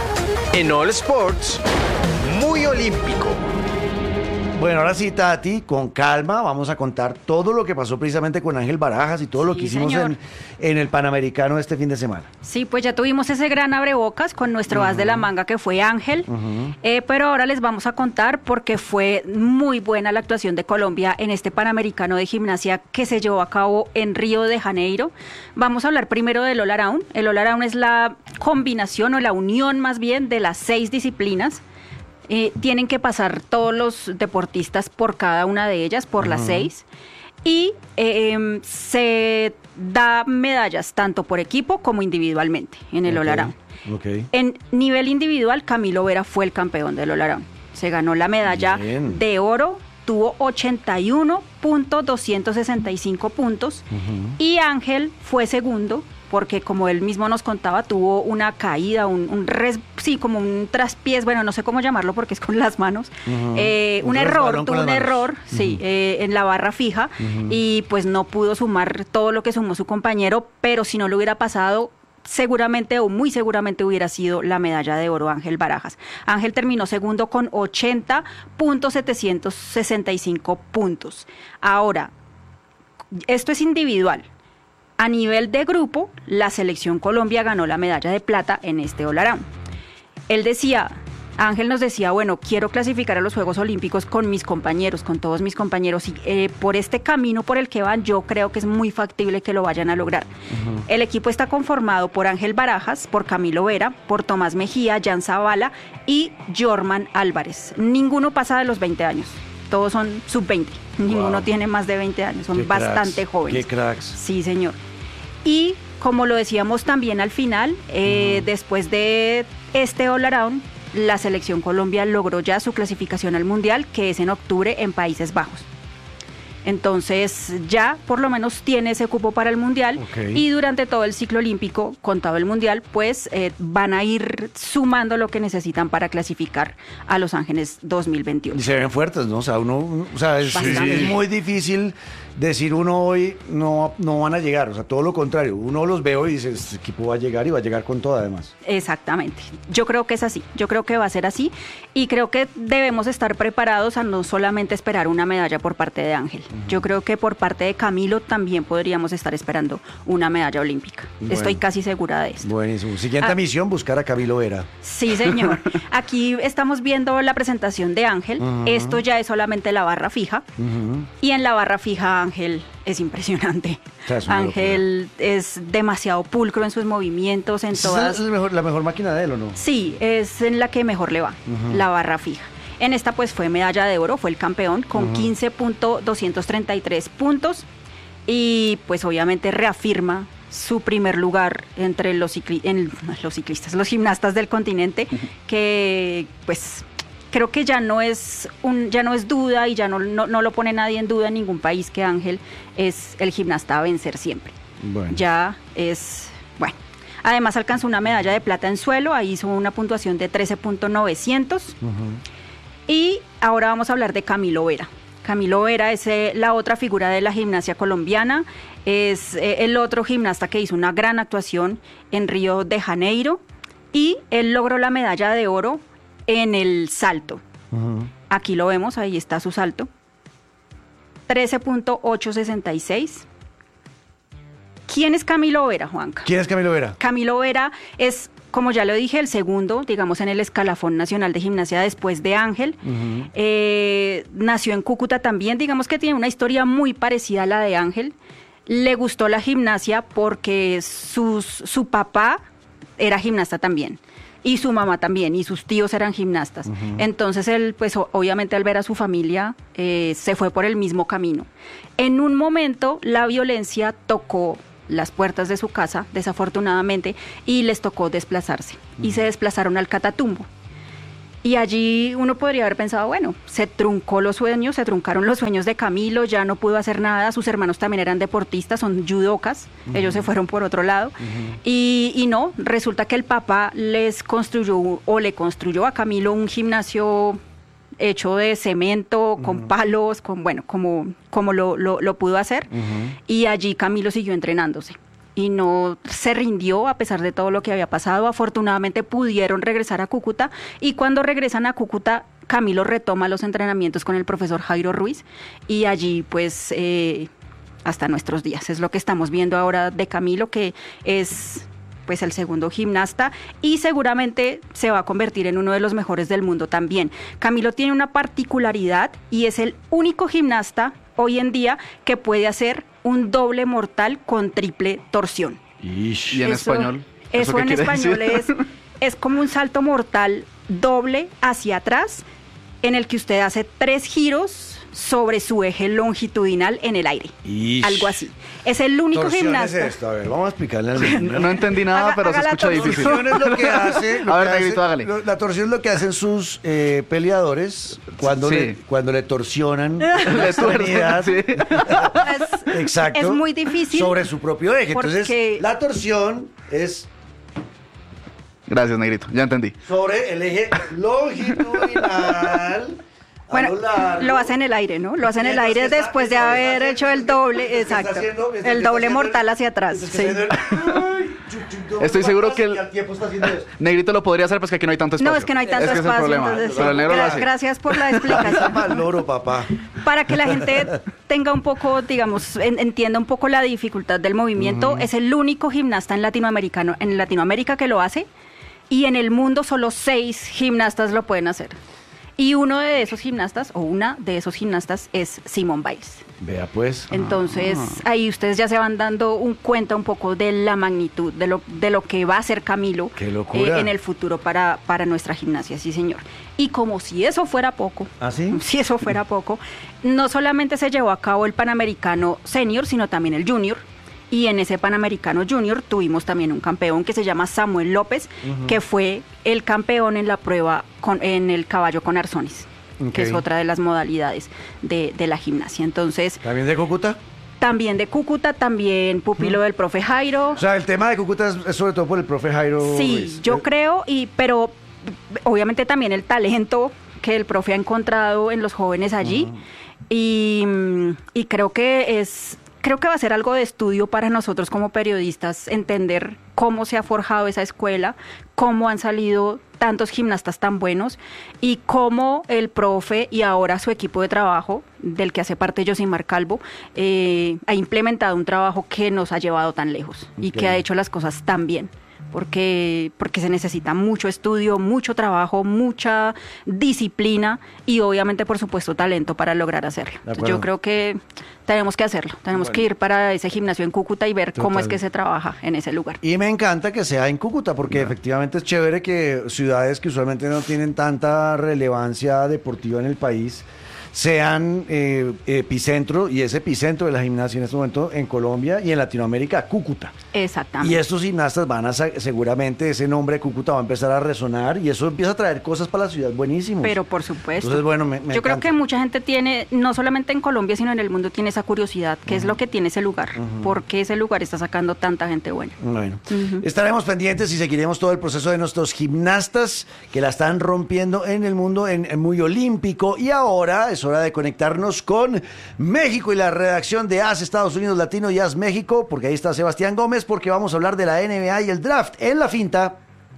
En All Sports, muy olímpico. Bueno, ahora sí, Tati, con calma, vamos a contar todo lo que pasó precisamente con Ángel Barajas y todo lo Sí, que hicimos en, en el Panamericano este fin de semana. Sí, pues ya tuvimos ese gran abrebocas con nuestro as de la manga que fue Ángel, Uh-huh. eh, pero ahora les vamos a contar porque fue muy buena la actuación de Colombia en este Panamericano de Gimnasia que se llevó a cabo en Río de Janeiro. Vamos a hablar primero del All Around. El All Around es la combinación o la unión más bien de las seis disciplinas. Eh, tienen que pasar todos los deportistas por cada una de ellas, por uh-huh. las seis, y eh, se da medallas tanto por equipo como individualmente en el Okay. All Around. Okay. En nivel individual, Camilo Vera fue el campeón del All Around. Se ganó la medalla Bien. de oro, tuvo ochenta y uno punto doscientos sesenta y cinco puntos, Uh-huh. y Ángel fue segundo, porque como él mismo nos contaba, tuvo una caída, un, un res, sí, como un traspiés, bueno, no sé cómo llamarlo porque es con las manos, Uh-huh. eh, un, Un error, resbalón con tuvo las un manos. error, sí, Uh-huh. eh, en la barra fija, Uh-huh. y pues no pudo sumar todo lo que sumó su compañero, pero si no lo hubiera pasado, seguramente o muy seguramente hubiera sido la medalla de oro Ángel Barajas. Ángel terminó segundo con ochenta punto setecientos sesenta y cinco puntos. Ahora, esto es individual. A nivel de grupo, la selección Colombia ganó la medalla de plata en este All Around. Él decía, Ángel nos decía, bueno, quiero clasificar a los Juegos Olímpicos con mis compañeros, con todos mis compañeros, y eh, por este camino por el que van, yo creo que es muy factible que lo vayan a lograr. Uh-huh. El equipo está conformado por Ángel Barajas, por Camilo Vera, por Tomás Mejía, Jan Zavala y Jorman Álvarez. Ninguno pasa de los veinte años. Todos son sub veinte. Ninguno Wow. tiene más de veinte años. Son Qué bastante cracks, jóvenes. Qué cracks. Sí, señor. Y como lo decíamos también al final, eh, uh-huh. después de este All Around, la selección Colombia logró ya su clasificación al Mundial, que es en octubre en Países Bajos. Entonces ya por lo menos tiene ese cupo para el Mundial, Okay. y durante todo el ciclo olímpico, contado el Mundial, pues eh, van a ir sumando lo que necesitan para clasificar a Los Ángeles dos mil veintiuno. Y se ven fuertes, ¿no? O sea, uno, o sea, es, Bastante. es muy difícil decir uno hoy no, no van a llegar, o sea, todo lo contrario. Uno los ve hoy y dice, este equipo va a llegar y va a llegar con todo además. Exactamente. Yo creo que es así. Yo creo que va a ser así, y creo que debemos estar preparados a no solamente esperar una medalla por parte de Ángel. Uh-huh. Yo creo que por parte de Camilo también podríamos estar esperando una medalla olímpica. Bueno. Estoy casi segura de esto. Buenísimo. Siguiente Ah. misión, buscar a Camilo Vera. Sí, señor. Aquí estamos viendo la presentación de Ángel. Uh-huh. Esto ya es solamente la barra fija. Uh-huh. Y en la barra fija Ángel es impresionante. O sea, es una Ángel es demasiado pulcro en sus movimientos, en ¿Esa todas... es la mejor, la mejor máquina de él o no? Sí, es en la que mejor le va, Uh-huh. la barra fija. En esta pues fue medalla de oro, fue el campeón con Uh-huh. quince punto doscientos treinta y tres puntos, y pues obviamente reafirma su primer lugar entre los, cicli en, los ciclistas, los gimnastas del continente, uh-huh. que pues creo que ya no es un, ya no es duda, y ya no, no, no lo pone nadie en duda en ningún país, que Ángel es el gimnasta a vencer siempre. Bueno. Ya es, bueno. Además alcanzó una medalla de plata en suelo, ahí hizo una puntuación de trece punto novecientos. Uh-huh. Y ahora vamos a hablar de Camilo Vera. Camilo Vera es eh, la otra figura de la gimnasia colombiana, es eh, el otro gimnasta que hizo una gran actuación en Río de Janeiro, y él logró la medalla de oro en el salto. Uh-huh. Aquí lo vemos, ahí está su salto. trece punto ochocientos sesenta y seis. ¿Quién es Camilo Vera, Juanca? ¿Quién es Camilo Vera? Camilo Vera es, como ya lo dije, el segundo, digamos, en el escalafón nacional de gimnasia después de Ángel. Uh-huh. Eh, nació en Cúcuta también, digamos que tiene una historia muy parecida a la de Ángel. Le gustó la gimnasia porque sus, su papá era gimnasta también. Y su mamá también, y sus tíos eran gimnastas. Uh-huh. Entonces él, pues obviamente al ver a su familia, eh, se fue por el mismo camino. En un momento la violencia tocó las puertas de su casa, desafortunadamente, y les tocó desplazarse. Uh-huh. Y se desplazaron al Catatumbo. Y allí uno podría haber pensado, bueno, se truncó los sueños, se truncaron los sueños de Camilo, ya no pudo hacer nada, sus hermanos también eran deportistas, son judocas, uh-huh. ellos se fueron por otro lado, uh-huh. y, y no, resulta que el papá les construyó, o le construyó a Camilo un gimnasio hecho de cemento, con uh-huh. palos, con bueno, como, como lo, lo, lo pudo hacer, uh-huh. y allí Camilo siguió entrenándose. Y no se rindió a pesar de todo lo que había pasado. Afortunadamente pudieron regresar a Cúcuta y cuando regresan a Cúcuta, Camilo retoma los entrenamientos con el profesor Jairo Ruiz y allí pues eh, hasta nuestros días. Es lo que estamos viendo ahora de Camilo, que es pues el segundo gimnasta y seguramente se va a convertir en uno de los mejores del mundo también. Camilo tiene una particularidad y es el único gimnasta hoy en día que puede hacer un doble mortal con triple torsión. Ish. ¿Y en eso, español? Eso, eso en español es, es como un salto mortal doble hacia atrás en el que usted hace tres giros sobre su eje longitudinal en el aire. Ish. Algo así. Es el único torsión gimnasta. Es esto. A ver, vamos a explicarle al niño. No entendí nada, haga, pero haga se escucha difícil. La torsión es lo que hace. Lo a ver, que Negrito, hace, hágale. Lo, la torsión es lo que hacen sus eh, peleadores cuando, sí. le, cuando le torsionan la extremidad. Sí. Es, exacto. Es muy difícil. Sobre su propio eje. Porque... Entonces, la torsión es. Gracias, Negrito. Ya entendí. Sobre el eje longitudinal. Bueno, lo hace en el aire, ¿no? Lo hace en el aire está, después de haber hecho el doble, exacto, haciendo, el doble mortal el, hacia atrás. Sí. El, Estoy seguro que el, Negrito lo podría hacer, pues que aquí no hay tanto espacio. No, es que no hay tanto es que espacio. Es el problema. Entonces, Pero el negro gra- lo hace. Gracias por la explicación. Mal loro, papá. Para que la gente tenga un poco, digamos, en, entienda un poco la dificultad del movimiento, uh-huh. es el único gimnasta en latinoamericano, en Latinoamérica que lo hace, y en el mundo solo seis gimnastas lo pueden hacer. Y uno de esos gimnastas, o una de esos gimnastas, es Simone Biles. Vea pues. Entonces, ah. ahí ustedes ya se van dando un cuenta un poco de la magnitud, de lo, de lo que va a hacer Camilo ¡Qué locura! Eh, en el futuro para, para nuestra gimnasia, sí señor. Y como si eso fuera poco, ¿ah, sí? si eso fuera poco, no solamente se llevó a cabo el Panamericano Senior, sino también el Junior. Y en ese Panamericano Junior tuvimos también un campeón que se llama Samuel López, uh-huh. que fue el campeón en la prueba con, en el caballo con arzones, okay. que es otra de las modalidades de, de la gimnasia. Entonces, ¿también de Cúcuta? También de Cúcuta, también pupilo uh-huh. del profe Jairo. O sea, el tema de Cúcuta es, es sobre todo por el profe Jairo. Sí, Ruiz. yo creo, y pero obviamente también el talento que el profe ha encontrado en los jóvenes allí. Uh-huh. y, y creo que es... Creo que va a ser algo de estudio para nosotros como periodistas, entender cómo se ha forjado esa escuela, cómo han salido tantos gimnastas tan buenos y cómo el profe y ahora su equipo de trabajo, del que hace parte Josimar Calvo, eh, ha implementado un trabajo que nos ha llevado tan lejos y okay. que ha hecho las cosas tan bien. Porque, porque se necesita mucho estudio, mucho trabajo, mucha disciplina y obviamente, por supuesto, talento para lograr hacerlo. Yo creo que tenemos que hacerlo, tenemos bueno. que ir para ese gimnasio en Cúcuta y ver Total. cómo es que se trabaja en ese lugar. Y me encanta que sea en Cúcuta, porque no. efectivamente es chévere que ciudades que usualmente no tienen tanta relevancia deportiva en el país sean eh, epicentro, y es epicentro de la gimnasia en este momento en Colombia y en Latinoamérica, Cúcuta. Exactamente. Y estos gimnastas van a, seguramente ese nombre de Cúcuta va a empezar a resonar y eso empieza a traer cosas para la ciudad buenísimos. Pero por supuesto. Entonces, bueno, me, me Yo encanta. creo que mucha gente tiene, no solamente en Colombia, sino en el mundo, tiene esa curiosidad, qué uh-huh. es lo que tiene ese lugar, uh-huh. por qué ese lugar está sacando tanta gente buena. Bueno, uh-huh. estaremos pendientes y seguiremos todo el proceso de nuestros gimnastas que la están rompiendo en el mundo en, en muy olímpico. Y ahora es hora de conectarnos con México y la redacción de A S Estados Unidos Latino y A S México, porque ahí está Sebastián Gómez, porque vamos a hablar de la N B A y el draft en La Finta.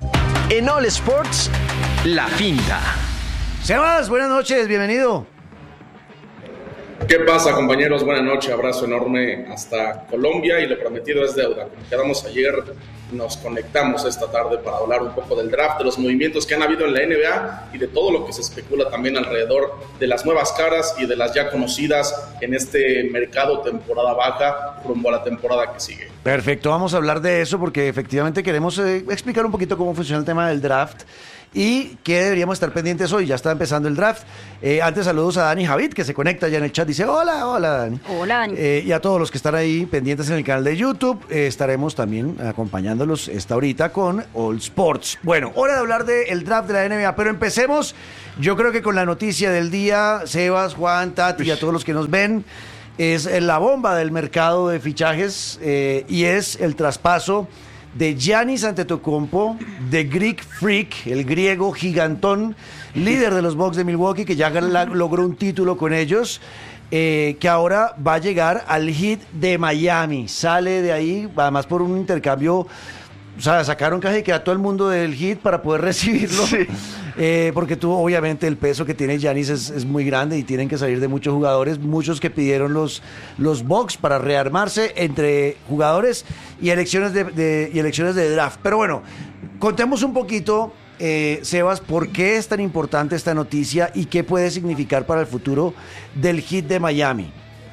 En All Sports, La Finta. Sebas, buenas noches, bienvenido. ¿Qué pasa, compañeros? Buenas noches, abrazo enorme hasta Colombia y lo prometido es deuda. Como quedamos ayer, nos conectamos esta tarde para hablar un poco del draft, de los movimientos que han habido en la N B A y de todo lo que se especula también alrededor de las nuevas caras y de las ya conocidas en este mercado temporada baja rumbo a la temporada que sigue. Perfecto, vamos a hablar de eso porque efectivamente queremos eh, explicar un poquito cómo funciona el tema del draft y qué deberíamos estar pendientes hoy. Ya está empezando el draft. Eh, antes saludos a Dani Javid, que se conecta ya en el chat. Dice, hola, hola, Dani. Hola, Dani. Eh, y a todos los que están ahí pendientes en el canal de YouTube, eh, estaremos también acompañándolos esta horita con All Sports. Bueno, hora de hablar del draft de la N B A, pero empecemos, yo creo que con la noticia del día, Sebas, Juan, Tati y a todos los que nos ven, es la bomba del mercado de fichajes eh, y es el traspaso de Giannis Antetokounmpo, de Greek Freak, el griego gigantón, líder de los Bucks de Milwaukee, que ya la, logró un título con ellos, eh, que ahora va a llegar al Heat de Miami. Sale de ahí, además por un intercambio, o sea, sacaron casi que a todo el mundo del Heat para poder recibirlo. Sí. Eh, porque tú, obviamente, el peso que tiene Giannis es, es muy grande y tienen que salir de muchos jugadores, muchos que pidieron los, los Bucks para rearmarse entre jugadores y elecciones de, de, y elecciones de draft. Pero bueno, contemos un poquito, eh, Sebas, por qué es tan importante esta noticia y qué puede significar para el futuro del Heat de Miami.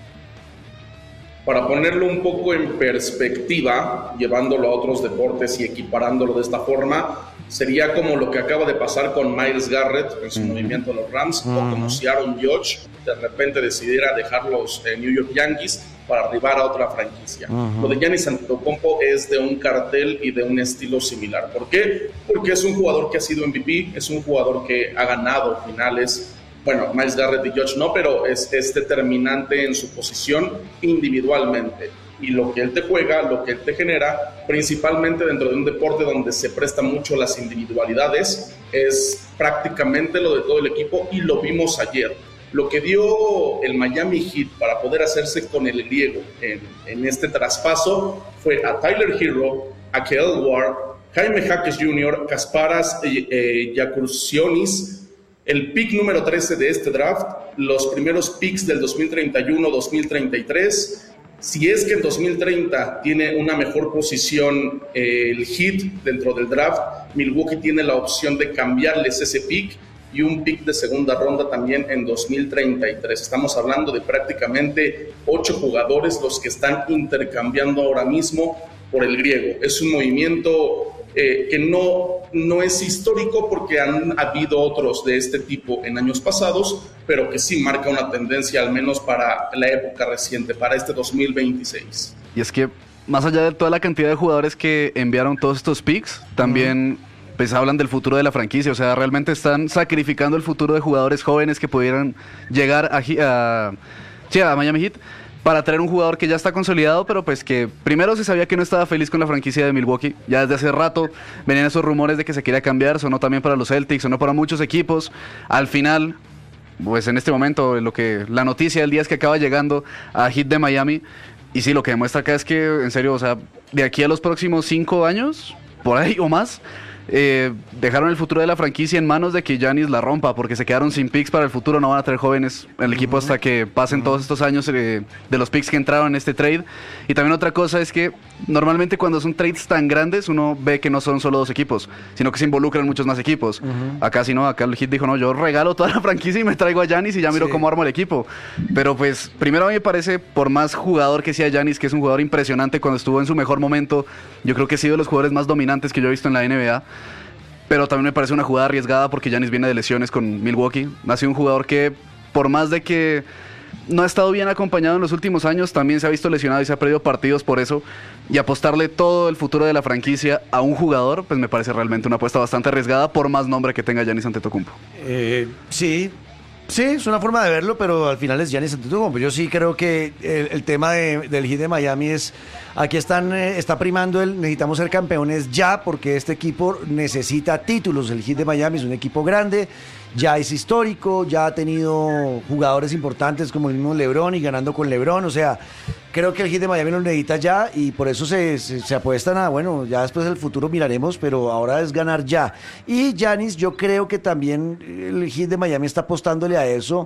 Para ponerlo un poco en perspectiva, llevándolo a otros deportes y equiparándolo de esta forma, sería como lo que acaba de pasar con Myles Garrett en su uh-huh. movimiento de los Rams, uh-huh. o como si Aaron Judge de repente decidiera dejar los eh, New York Yankees para arribar a otra franquicia. Uh-huh. Lo de Giannis Antetokounmpo es de un cartel y de un estilo similar. ¿Por qué? Porque es un jugador que ha sido M V P, es un jugador que ha ganado finales. Bueno, Myles Garrett y Judge no, pero es, es determinante en su posición individualmente. Y lo que él te juega, lo que él te genera, principalmente dentro de un deporte donde se presta mucho las individualidades, es prácticamente lo de todo el equipo y lo vimos ayer. Lo que dio el Miami Heat para poder hacerse con el griego en, en este traspaso fue a Tyler Hero, a Kyle Ward, Jaime Jaques junior, Kasparas eh, eh, Giacursionis, el pick número trece de este draft, los primeros picks del dos mil treinta y uno dos mil treinta y tres. Si es que en dos mil treinta tiene una mejor posición eh, el Heat dentro del draft, Milwaukee tiene la opción de cambiarles ese pick y un pick de segunda ronda también en dos mil treinta y tres. Estamos hablando de prácticamente ocho jugadores los que están intercambiando ahora mismo por el griego. Es un movimiento eh, que no, no es histórico porque han habido otros de este tipo en años pasados, pero que sí marca una tendencia al menos para la época reciente, para este dos mil veintiséis. Y es que más allá de toda la cantidad de jugadores que enviaron todos estos picks, también uh-huh. pues hablan del futuro de la franquicia, o sea, realmente están sacrificando el futuro de jugadores jóvenes que pudieran llegar a, a, sí, a Miami Heat para traer un jugador que ya está consolidado, pero pues que primero se sabía que no estaba feliz con la franquicia de Milwaukee. Ya desde hace rato venían esos rumores de que se quería cambiar, sonó también para los Celtics, sonó para muchos equipos. Al final, pues en este momento, lo que la noticia del día es que acaba llegando a Heat de Miami. Y sí, lo que demuestra acá es que, en serio, o sea, de aquí a los próximos cinco años, por ahí o más, Eh, dejaron el futuro de la franquicia en manos de que Giannis la rompa, porque se quedaron sin picks para el futuro, no van a traer jóvenes en el equipo hasta que pasen todos estos años eh, de los picks que entraron en este trade. Y también otra cosa es que normalmente cuando son trades tan grandes uno ve que no son solo dos equipos, sino que se involucran muchos más equipos. Uh-huh. Acá sí no, acá el Heat dijo no, yo regalo toda la franquicia y me traigo a Giannis y ya miro sí. cómo armo el equipo. Pero pues primero a mí me parece, por más jugador que sea Giannis, que es un jugador impresionante cuando estuvo en su mejor momento, yo creo que ha sido de los jugadores más dominantes que yo he visto en la N B A. Pero también me parece una jugada arriesgada porque Giannis viene de lesiones con Milwaukee. Ha sido un jugador que, por más de que no ha estado bien acompañado en los últimos años, también se ha visto lesionado y se ha perdido partidos por eso. Y apostarle todo el futuro de la franquicia a un jugador, pues me parece realmente una apuesta bastante arriesgada, por más nombre que tenga Giannis Antetokounmpo. Eh, sí, sí, es una forma de verlo, pero al final es Giannis Antetokounmpo. Yo sí creo que el, el tema de, del Heat de Miami es... Aquí están, eh, está primando el necesitamos ser campeones ya, porque este equipo necesita títulos. El Heat de Miami es un equipo grande, ya es histórico, ya ha tenido jugadores importantes como el mismo LeBron y ganando con LeBron. O sea, creo que el Heat de Miami lo necesita ya y por eso se, se, se apuestan a, bueno, ya después del futuro miraremos, pero ahora es ganar ya. Y Giannis, yo creo que también el Heat de Miami está apostándole a eso,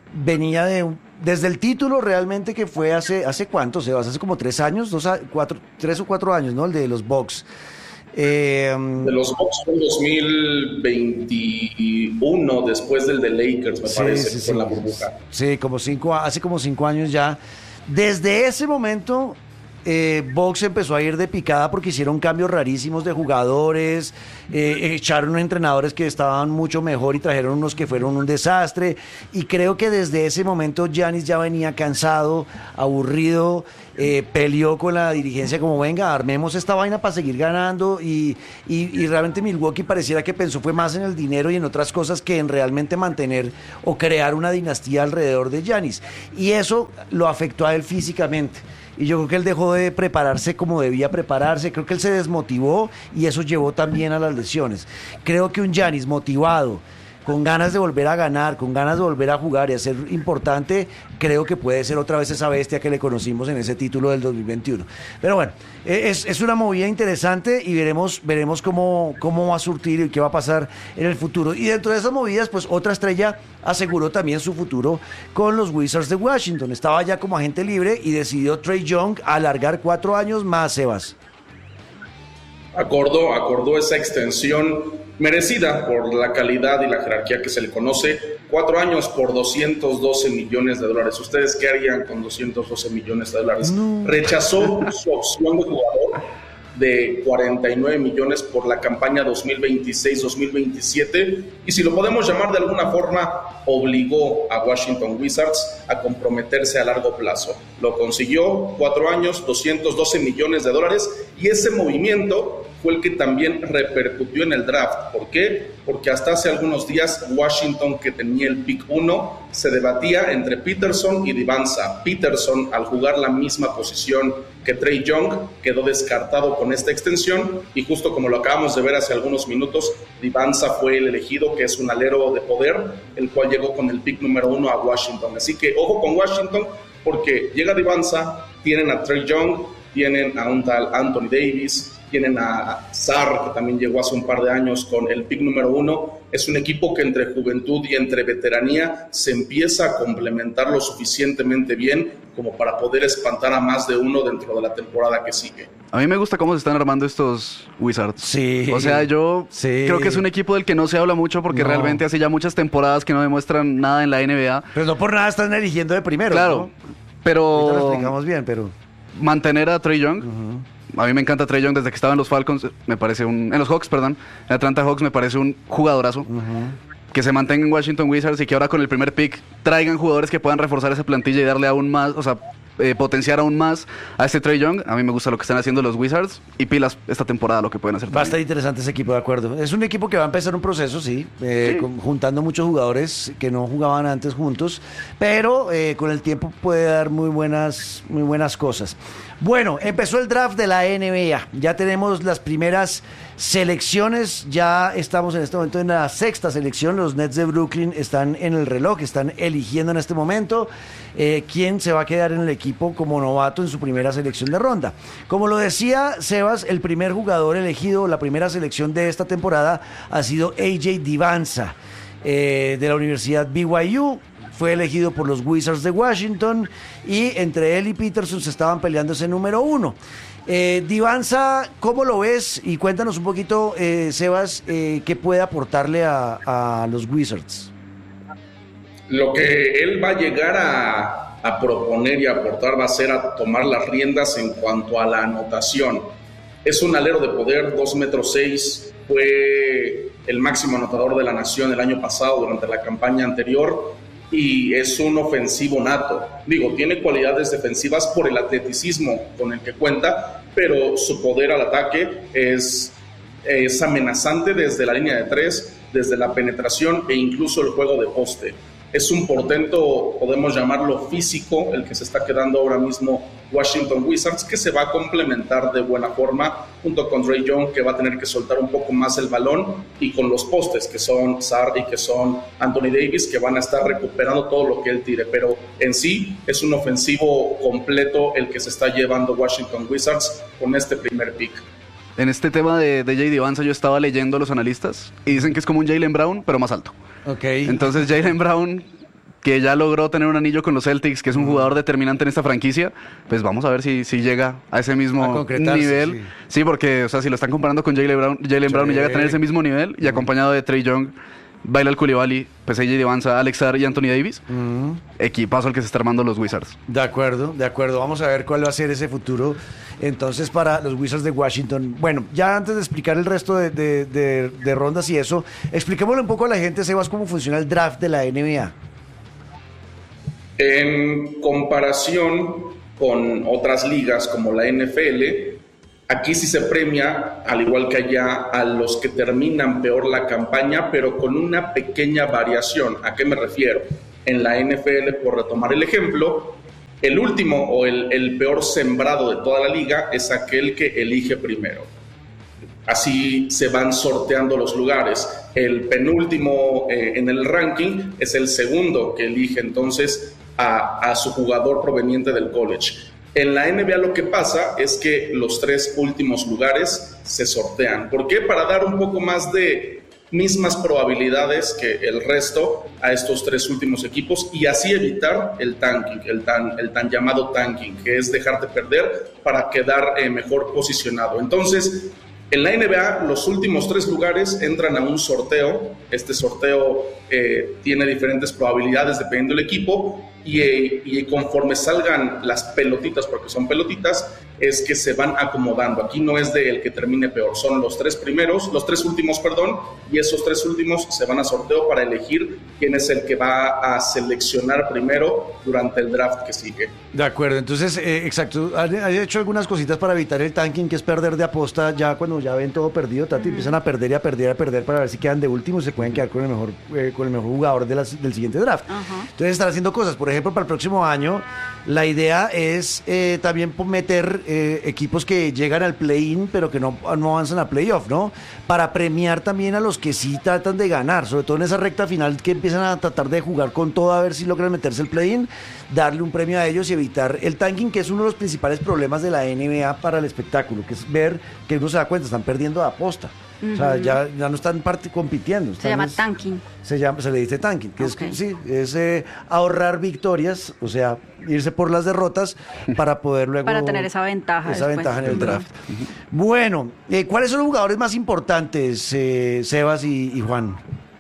venía de un- desde el título realmente que fue hace, ¿hace cuánto, Sebas? Hace como tres años, dos a- cuatro, tres o cuatro años, ¿no? El de los Bucks. Eh, De los Bucks fue en dos mil veintiuno, después del de Lakers, me sí, parece, sí, con sí. la burbuja. Sí, como cinco, hace como cinco años ya. Desde ese momento, eh, Bucks empezó a ir de picada porque hicieron cambios rarísimos de jugadores, eh, echaron entrenadores que estaban mucho mejor y trajeron unos que fueron un desastre. Y creo que desde ese momento Giannis ya venía cansado, aburrido, eh, peleó con la dirigencia como venga, armemos esta vaina para seguir ganando y, y, y realmente Milwaukee pareciera que pensó fue más en el dinero y en otras cosas que en realmente mantener o crear una dinastía alrededor de Giannis. Y eso lo afectó a él físicamente. Y yo creo que él dejó de prepararse como debía prepararse, creo que él se desmotivó y eso llevó también a las lesiones. Creo que un Giannis motivado, con ganas de volver a ganar, con ganas de volver a jugar y a ser importante, creo que puede ser otra vez esa bestia que le conocimos en ese título del dos mil veintiuno. Pero bueno, es, es una movida interesante y veremos, veremos cómo, cómo va a surtir y qué va a pasar en el futuro. Y dentro de esas movidas, pues otra estrella aseguró también su futuro con los Wizards de Washington. Estaba ya como agente libre y decidió Trae Young alargar cuatro años más, Sebas. Acordó, acordó esa extensión merecida por la calidad y la jerarquía que se le conoce. Cuatro años por doscientos doce millones de dólares. ¿Ustedes qué harían con doscientos doce millones de dólares? No. Rechazó su opción de jugador de cuarenta y nueve millones por la campaña dos mil veintiséis dos mil veintisiete y, si lo podemos llamar de alguna forma, obligó a Washington Wizards a comprometerse a largo plazo. Lo consiguió, cuatro años, doscientos doce millones de dólares, y ese movimiento fue el que también repercutió en el draft. ¿Por qué? Porque hasta hace algunos días Washington, que tenía el pick uno, se debatía entre Peterson y Divanza. Peterson, al jugar la misma posición que Trae Young, quedó descartado con esta extensión, y justo como lo acabamos de ver hace algunos minutos, Divanza fue el elegido, que es un alero de poder, el cual llegó con el pick número uno a Washington. Así que ojo con Washington, porque llega Divanza, tienen a Trae Young, tienen a un tal Anthony Davis, tienen a Sarr, que también llegó hace un par de años con el pick número uno. Es un equipo que entre juventud y entre veteranía se empieza a complementar lo suficientemente bien como para poder espantar a más de uno dentro de la temporada que sigue. A mí me gusta cómo se están armando estos Wizards. Sí. O sea, yo sí. creo que es un equipo del que no se habla mucho porque No. realmente hace ya muchas temporadas que no demuestran nada en la N B A. Pero no por nada están eligiendo de primero. Claro, ¿no? Ahorita lo pero explicamos bien, pero... mantener a Trae Young. Uh-huh. A mí me encanta Trae Young desde que estaba en los Falcons, me parece un... En los Hawks, perdón. En Atlanta Hawks me parece un jugadorazo. Uh-huh. Que se mantenga en Washington Wizards y que ahora con el primer pick traigan jugadores que puedan reforzar esa plantilla y darle aún más, o sea, eh, potenciar aún más a este Trae Young. A mí me gusta lo que están haciendo los Wizards y pilas esta temporada lo que pueden hacer. Va a estar interesante ese equipo, de acuerdo. Es un equipo que va a empezar un proceso, sí, eh, Sí. con- juntando muchos jugadores que no jugaban antes juntos, pero eh, con el tiempo puede dar muy buenas, muy buenas cosas. Bueno, empezó el draft de la N B A. Ya tenemos las primeras selecciones. Ya estamos en este momento en la sexta selección. Los Nets de Brooklyn están en el reloj, están eligiendo en este momento eh, quién se va a quedar en el equipo como novato en su primera selección de ronda. Como lo decía Sebas, el primer jugador elegido, la primera selección de esta temporada ha sido A J Divanza, eh, de la Universidad B Y U. Fue elegido por los Wizards de Washington y entre él y Peterson se estaban peleando ese número uno. Eh, Divanza, ¿cómo lo ves? Y cuéntanos un poquito, eh, Sebas, eh, qué puede aportarle a, a los Wizards. Lo que él va a llegar a, a proponer y a aportar va a ser a tomar las riendas en cuanto a la anotación. Es un alero de poder, dos metros seis, fue el máximo anotador de la nación el año pasado durante la campaña anterior, y es un ofensivo nato. Digo, tiene cualidades defensivas por el atleticismo con el que cuenta, pero su poder al ataque es, es amenazante desde la línea de tres, desde la penetración e incluso el juego de poste. Es un portento, podemos llamarlo físico, el que se está quedando ahora mismo Washington Wizards, que se va a complementar de buena forma junto con Trae Young, que va a tener que soltar un poco más el balón, y con los postes, que son Sarr y que son Anthony Davis, que van a estar recuperando todo lo que él tire. Pero en sí es un ofensivo completo el que se está llevando Washington Wizards con este primer pick. En este tema de, de J D Vance yo estaba leyendo a los analistas y dicen que es como un Jaylen Brown, pero más alto. Ok. Entonces Jaylen Brown que ya logró tener un anillo con los Celtics, que es un uh-huh. jugador determinante en esta franquicia, pues vamos a ver si, si llega a ese mismo a nivel. Sí. sí, porque o sea, si lo están comparando con Jaylen Brown, Jaylen Brown y llega a tener ese mismo nivel, y uh-huh. acompañado de Trae Young, Bilal Coulibaly, pues A J Divanza, Alex Sarr y Anthony Davis, uh-huh. equipazo al que se está armando los Wizards. De acuerdo, de acuerdo. Vamos a ver cuál va a ser ese futuro entonces para los Wizards de Washington. Bueno, ya antes de explicar el resto de, de, de, de rondas y eso, expliquémosle un poco a la gente, Sebas, cómo funciona el draft de la N B A. En comparación con otras ligas como la N F L, aquí sí se premia, al igual que allá, a los que terminan peor la campaña, pero con una pequeña variación. ¿A qué me refiero? En la N F L, por retomar el ejemplo, el último o el, el peor sembrado de toda la liga es aquel que elige primero. Así se van sorteando los lugares. El penúltimo eh, en el ranking es el segundo que elige entonces a, a su jugador proveniente del college. En la N B A lo que pasa es que los tres últimos lugares se sortean. ¿Por qué? Para dar un poco más de mismas probabilidades que el resto a estos tres últimos equipos y así evitar el tanking, el tan, el tan llamado tanking, que es dejarte perder para quedar eh, mejor posicionado. Entonces, en la N B A los últimos tres lugares entran a un sorteo. Este sorteo eh, tiene diferentes probabilidades dependiendo del equipo y, eh, y conforme salgan las pelotitas, porque son pelotitas, es que se van acomodando. Aquí no es de el que termine peor, son los tres primeros, los tres últimos, perdón, y esos tres últimos se van a sorteo para elegir quién es el que va a seleccionar primero durante el draft que sigue. De acuerdo, entonces, eh, exacto, ¿has hecho algunas cositas para evitar el tanking, que es perder de aposta ya cuando ya ven todo perdido, Tati? Mm. Empiezan a perder y a perder y a perder para ver si quedan de último y se pueden quedar con el mejor, eh, con el mejor jugador de las, del siguiente draft. Uh-huh. Entonces están haciendo cosas, por ejemplo, para el próximo año la idea es eh, también meter eh, equipos que llegan al play-in pero que no, no avanzan a playoff, ¿no? Para premiar también a los que sí tratan de ganar, sobre todo en esa recta final que empiezan a tratar de jugar con todo a ver si logran meterse el play-in, darle un premio a ellos y evitar el tanking, que es uno de los principales problemas de la N B A para el espectáculo, que es ver que uno se da cuenta, están perdiendo de aposta. Uh-huh. O sea, ya, ya no están part- compitiendo. Están, se llama es, tanking. Se, llama, se le dice tanking, que okay. es, sí, es eh, ahorrar victorias, o sea, irse por las derrotas para poder luego... Para tener esa ventaja. Esa después. ventaja en el draft. Uh-huh. Bueno, eh, ¿cuáles son los jugadores más importantes, eh, Sebas y, y Juan?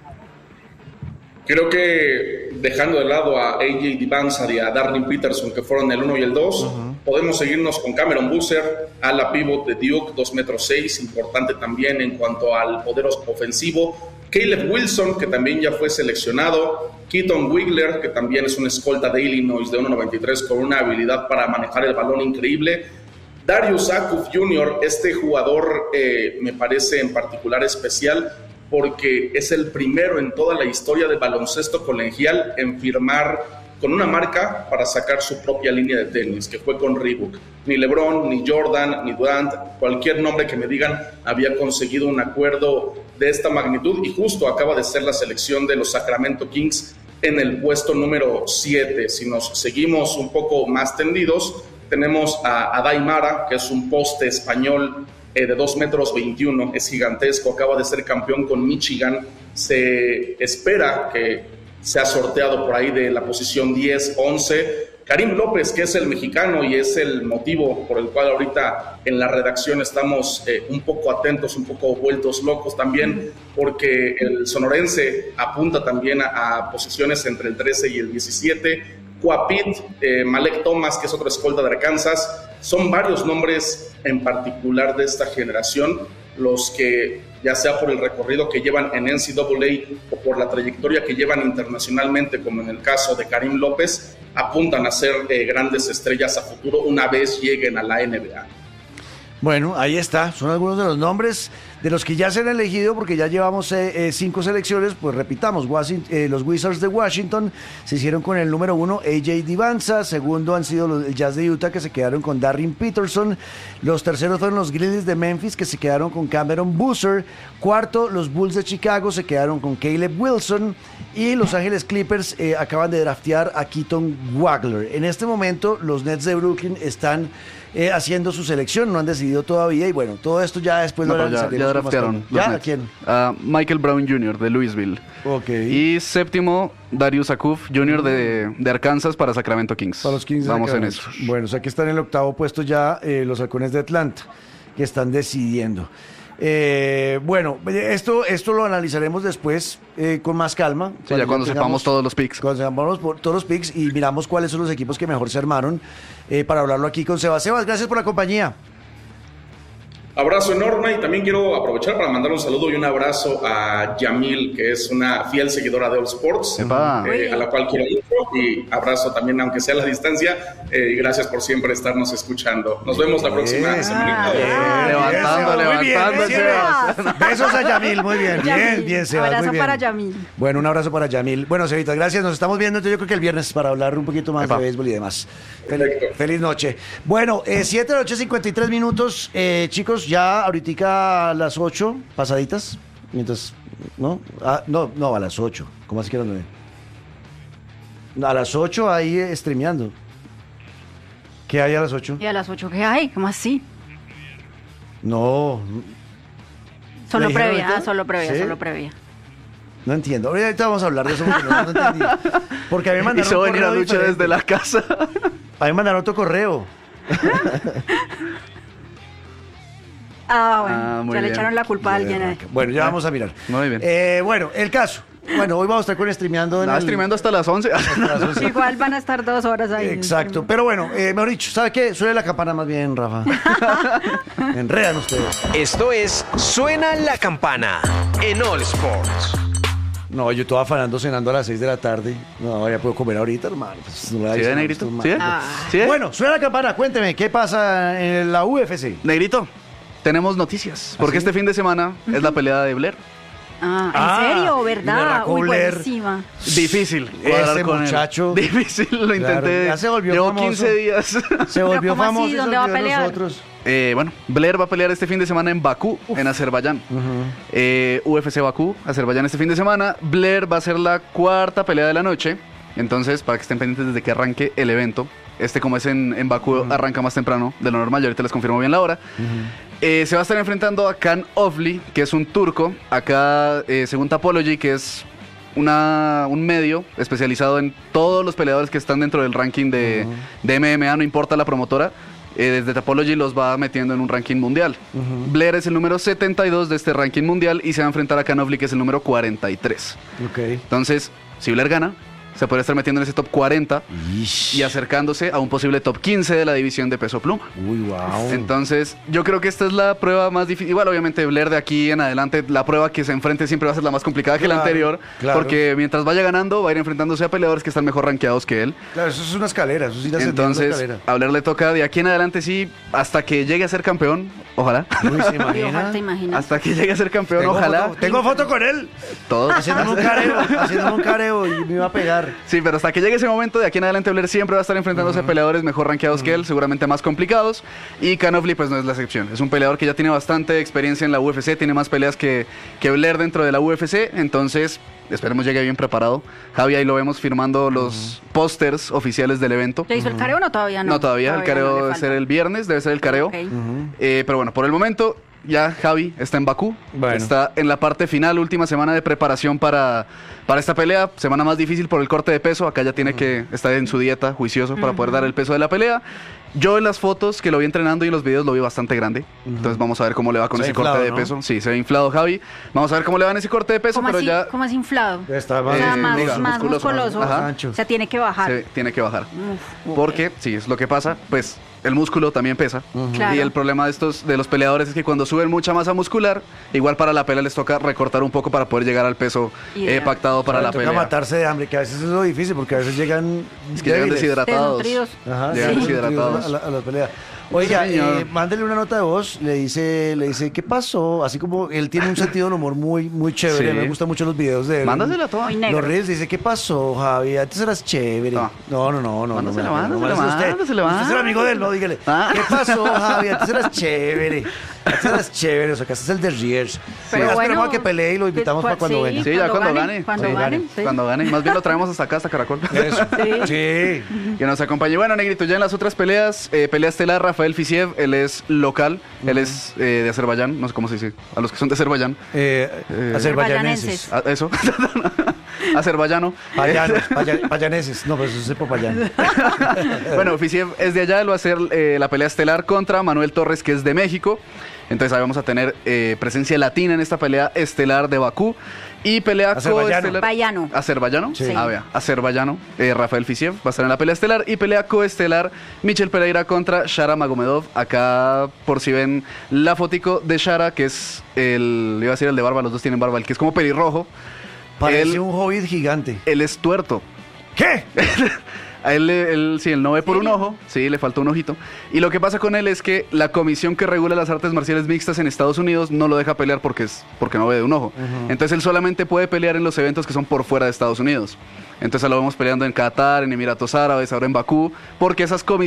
Creo que dejando de lado a A J Divanza y a Darlin Peterson, que fueron el uno y el dos, uh-huh. podemos seguirnos con Cameron Boozer, ala pivot de Duke, dos metros seis, importante también en cuanto al poder ofensivo. Caleb Wilson, que también ya fue seleccionado. Keaton Wiggler, que también es una escolta de Illinois de uno noventa y tres con una habilidad para manejar el balón increíble. Darius Akuf junior, este jugador eh, me parece en particular especial porque es el primero en toda la historia del baloncesto colegial en firmar con una marca para sacar su propia línea de tenis, que fue con Reebok. Ni LeBron, ni Jordan, ni Durant, cualquier nombre que me digan, había conseguido un acuerdo de esta magnitud y justo acaba de ser la selección de los Sacramento Kings en el puesto número siete. Si nos seguimos un poco más tendidos, tenemos a Adai Mara, que es un poste español eh, de dos metros veintiuno, es gigantesco, acaba de ser campeón con Michigan. Se espera que sea sorteado por ahí de la posición diez, once. Karim López, que es el mexicano y es el motivo por el cual ahorita en la redacción estamos eh, un poco atentos, un poco vueltos locos también, porque el sonorense apunta también a, a posiciones entre el trece y el diecisiete. Cuapit, eh, Malek Thomas, que es otro escolta de Arkansas. Son varios nombres en particular de esta generación los que, ya sea por el recorrido que llevan en N C A A o por la trayectoria que llevan internacionalmente, como en el caso de Karim López, apuntan a ser eh, grandes estrellas a futuro una vez lleguen a la N B A. Bueno, ahí está, son algunos de los nombres de los que ya se han elegido, porque ya llevamos eh, eh, cinco selecciones. Pues repitamos, Washington, eh, los Wizards de Washington se hicieron con el número uno, A J Divanza. Segundo han sido los el Jazz de Utah, que se quedaron con Darrin Peterson. Los terceros fueron los Grizzlies de Memphis, que se quedaron con Cameron Boozer. Cuarto, los Bulls de Chicago se quedaron con Caleb Wilson. Y Los Ángeles Clippers eh, acaban de draftear a Keaton Wiggler. En este momento los Nets de Brooklyn están eh, haciendo su selección, no han decidido todavía, y bueno, todo esto ya después no, lo ya, ya con más draftearon. calma. los ¿Ya? ¿A Nets. quién? A Michael Brown junior de Louisville. Ok. Y séptimo, Darius Akuf junior de, de Arkansas para Sacramento Kings. Para los Kings de Vamos en Sacramento. eso. Bueno, o sea que están en el octavo puesto ya eh, los halcones de Atlanta, que están decidiendo. Eh, bueno, esto, esto lo analizaremos después eh, con más calma. Sí, ya cuando sepamos todos los picks. Cuando sepamos por- todos los picks y miramos cuáles son los equipos que mejor se armaron eh, para hablarlo aquí con Sebas. Sebas, gracias por la compañía. Abrazo enorme y también quiero aprovechar para mandar un saludo y un abrazo a Yamil, que es una fiel seguidora de All Sports, Epa. eh, a la cual quiero mucho, y abrazo también, aunque sea a la distancia, eh, y gracias por siempre estarnos escuchando. Nos vemos la próxima Bien, semana. bien, Levantando, bien, muy bien, levantando, bien, Sebas. Sebas. Besos a Yamil, muy bien, bien, Yamil. bien, Sebas. Abrazo muy bien. para Yamil. Bueno, un abrazo para Yamil. Bueno, Sebita, gracias. Nos estamos viendo entonces yo creo que el viernes para hablar un poquito más Epa. de béisbol y demás. Fel- Perfecto. feliz noche. Bueno, eh, siete de la noche, cincuenta y tres minutos. Eh, chicos, ya ahorita a las ocho pasaditas. Mientras, ¿no? Ah, no, no, a las ocho. ¿Cómo así que a las nueve? A las ocho ahí eh, streameando. ¿Qué hay a las ocho? ¿Y a las ocho qué hay? ¿Cómo así? No, Solo dijeron previa, ahorita? ah, solo previa, ¿Sí? solo previa. no entiendo. Ahorita vamos a hablar de eso porque no, no entendí. Porque a mí me mandaron Hizo un venir a correo Lucho diferente. desde la casa. A mí me mandaron otro correo. Ah, bueno, Ah, muy ya le bien. echaron la culpa a alguien. eh. Bueno, ya vamos a mirar. Muy bien. Eh, bueno, el caso. Bueno, hoy vamos a estar con streameando. en Nada, el- streameando hasta las once. Igual van a estar dos horas ahí. Exacto. Pero bueno, eh, mejor dicho, ¿sabe qué? Suele la campana más bien, Rafa. Enredan ustedes. Esto es Suena la Campana en All Sports. No, yo estaba afanando cenando a las seis de la tarde. No, ya puedo comer ahorita, hermano. Pues, no la ¿Sí, hice, ve, no, Negrito? esto es ¿Sí? ve? malo. Ah. ¿Sí? ve? Bueno, suena la campana. Cuénteme, ¿qué pasa en la U F C? Negrito, tenemos noticias. Porque ¿Ah, sí? este fin de semana es la pelea de Blair. Ah, ¿en Ah, serio? y ¿Verdad? Berraco Uy, Blair. buenísima. Difícil cuadrar Ese con él. muchacho. Difícil, lo Claro, intenté. ya se volvió Llevo famoso. quince días. Se volvió ¿cómo así? famoso y se ¿Dónde va a olvidó de pelear? nosotros. Eh, bueno, Blair va a pelear este fin de semana en Bakú, en Azerbaiyán. Eh, U F C Bakú, Azerbaiyán este fin de semana. Blair va a ser la cuarta pelea de la noche. Entonces, para que estén pendientes desde que arranque el evento. Este, como es en, en Bakú, arranca más temprano de lo normal. Y ahorita les confirmo bien la hora. Eh, se va a estar enfrentando a Can Ofli, que es un turco. Acá, eh, según Tapology, que es una, un medio especializado en todos los peleadores que están dentro del ranking de, de M M A, no importa la promotora. Eh, desde Tapology los va metiendo en un ranking mundial. Blair es el número setenta y dos de este ranking mundial y se va a enfrentar a Can Ofli, que es el número cuarenta y tres. Ok. Entonces, si Blair gana, se podría estar metiendo en ese top cuarenta y acercándose a un posible top quince de la división de peso pluma. Uy, wow. Entonces, yo creo que esta es la prueba más difícil. Igual, obviamente, Blair de aquí en adelante, la prueba que se enfrente siempre va a ser la más complicada que la Claro, anterior. claro. Porque mientras vaya ganando, va a ir enfrentándose a peleadores que están mejor rankeados que él. Claro, eso es una escalera, eso sí, la ascendí una Entonces, escalera. a Blair le toca de aquí en adelante, sí, hasta que llegue a ser campeón, ojalá. Uy, ¿se Y imagina? ojalá te imaginas. Hasta que llegue a ser campeón, Tengo ojalá. foto, tengo foto con él, Todos. haciéndome un careo, haciéndome un careo y me iba a pegar. Sí, pero hasta que llegue ese momento, de aquí en adelante Blair siempre va a estar enfrentándose a peleadores mejor rankeados que él, seguramente más complicados. Y Can Ofli, pues no es la excepción. Es un peleador que ya tiene bastante experiencia en la U F C, tiene más peleas que, que Blair dentro de la U F C. Entonces, esperemos llegue bien preparado. Javi, ahí lo vemos firmando los pósters oficiales del evento. ¿Ya hizo el careo o no? Todavía no. No, todavía, el careo no, le debe falta. ser el viernes, debe ser el careo. Ok. Eh, pero bueno, por el momento ya Javi está en Bakú, Bueno. está en la parte final, última semana de preparación para, para esta pelea, semana más difícil por el corte de peso, acá ya tiene que estar en su dieta juicioso para poder dar el peso de la pelea. Yo en las fotos que lo vi entrenando y en los videos lo vi bastante grande, entonces vamos a ver cómo le va con Se ese ve inflado, corte de ¿no? peso. Sí, se ve inflado Javi, vamos a ver cómo le va en ese corte de peso, ¿Cómo pero así, ya ¿Cómo es inflado? Está O más, sea, Eh, más, diga, más musculoso, musculoso. más Ajá. ancho. O sea, tiene que bajar. se tiene que bajar. Uf, ok. Porque, sí, es lo que pasa, pues el músculo también pesa. Claro. Y el problema de estos de los peleadores es que cuando suben mucha masa muscular, igual para la pelea les toca recortar un poco para poder llegar al peso eh, Ideal. pactado para la toca pelea. matarse de hambre, que a veces es lo difícil, porque a veces llegan Es que llegan débiles. deshidratados. Desnutridos. Ajá, Llegan sí, deshidratados. A la, a la pelea. Oiga, Sí, señor. eh, mándele una nota de voz, le dice, le dice, ¿qué pasó? Así como él tiene un sentido del humor muy, muy chévere, Sí. me gustan mucho los videos de él. Mándasela toda. Muy negro. Los Reels dice, ¿qué pasó, Javi? Antes eras chévere. No. No, no, no, no. Mándasela, no, me- no, mándasela, mándasela usted. mándasela, Usted es el amigo de él, no, dígale. Ah. ¿Qué pasó, Javi? Antes eras chévere. Este es chévere, o sea, que este es el de Riers. Pero Bueno, bueno, esperemos a que pelee y lo invitamos pues, para cuando sí. venga. Sí, ya Cuando cuando gane, gane. cuando Sí, gane, sí. Cuando gane. Más bien lo traemos hasta acá, hasta Caracol. Eso. Sí. Sí. Que nos acompañe. Bueno, Negrito, ya en las otras peleas, eh, pelea estelar, Rafael Fisiev, él es local, él es eh, de Azerbaiyán, no sé cómo se dice, a los que son de Azerbaiyán. Eh, Eh, azerbaiyaneses. Ah, eso. Azerbaiyano. Payanos, paya- payaneses. No, pero eso es popayán. Bueno, Fisiev es de allá, él va a hacer eh, la pelea estelar contra Manuel Torres, que es de México. Entonces ahí vamos a tener eh, presencia latina en esta pelea estelar de Bakú. Y pelea Azerbaiyano. coestelar. Azerbaiyano. ¿Azerbaiyano? Sí. Ah, vea. Azerbaiyano. Eh, Rafael Fisiev va a estar en la pelea estelar. Y pelea coestelar, Michel Pereira contra Shara Magomedov. Acá, por si ven la fotico de Shara, que es el. Iba a decir el de barba, los dos tienen barba, el que es como pelirrojo. Parece Él- un hobbit gigante. Él es tuerto. ¿Qué? A él, él, sí, él no ve por un ojo, sí, le falta un ojito. Y lo que pasa con él es que la comisión que regula las artes marciales mixtas en Estados Unidos no lo deja pelear porque, es, porque no ve de un ojo. Entonces él solamente puede pelear en los eventos que son por fuera de Estados Unidos. Entonces lo vemos peleando en Qatar, en Emiratos Árabes, ahora en Bakú, porque esas comisiones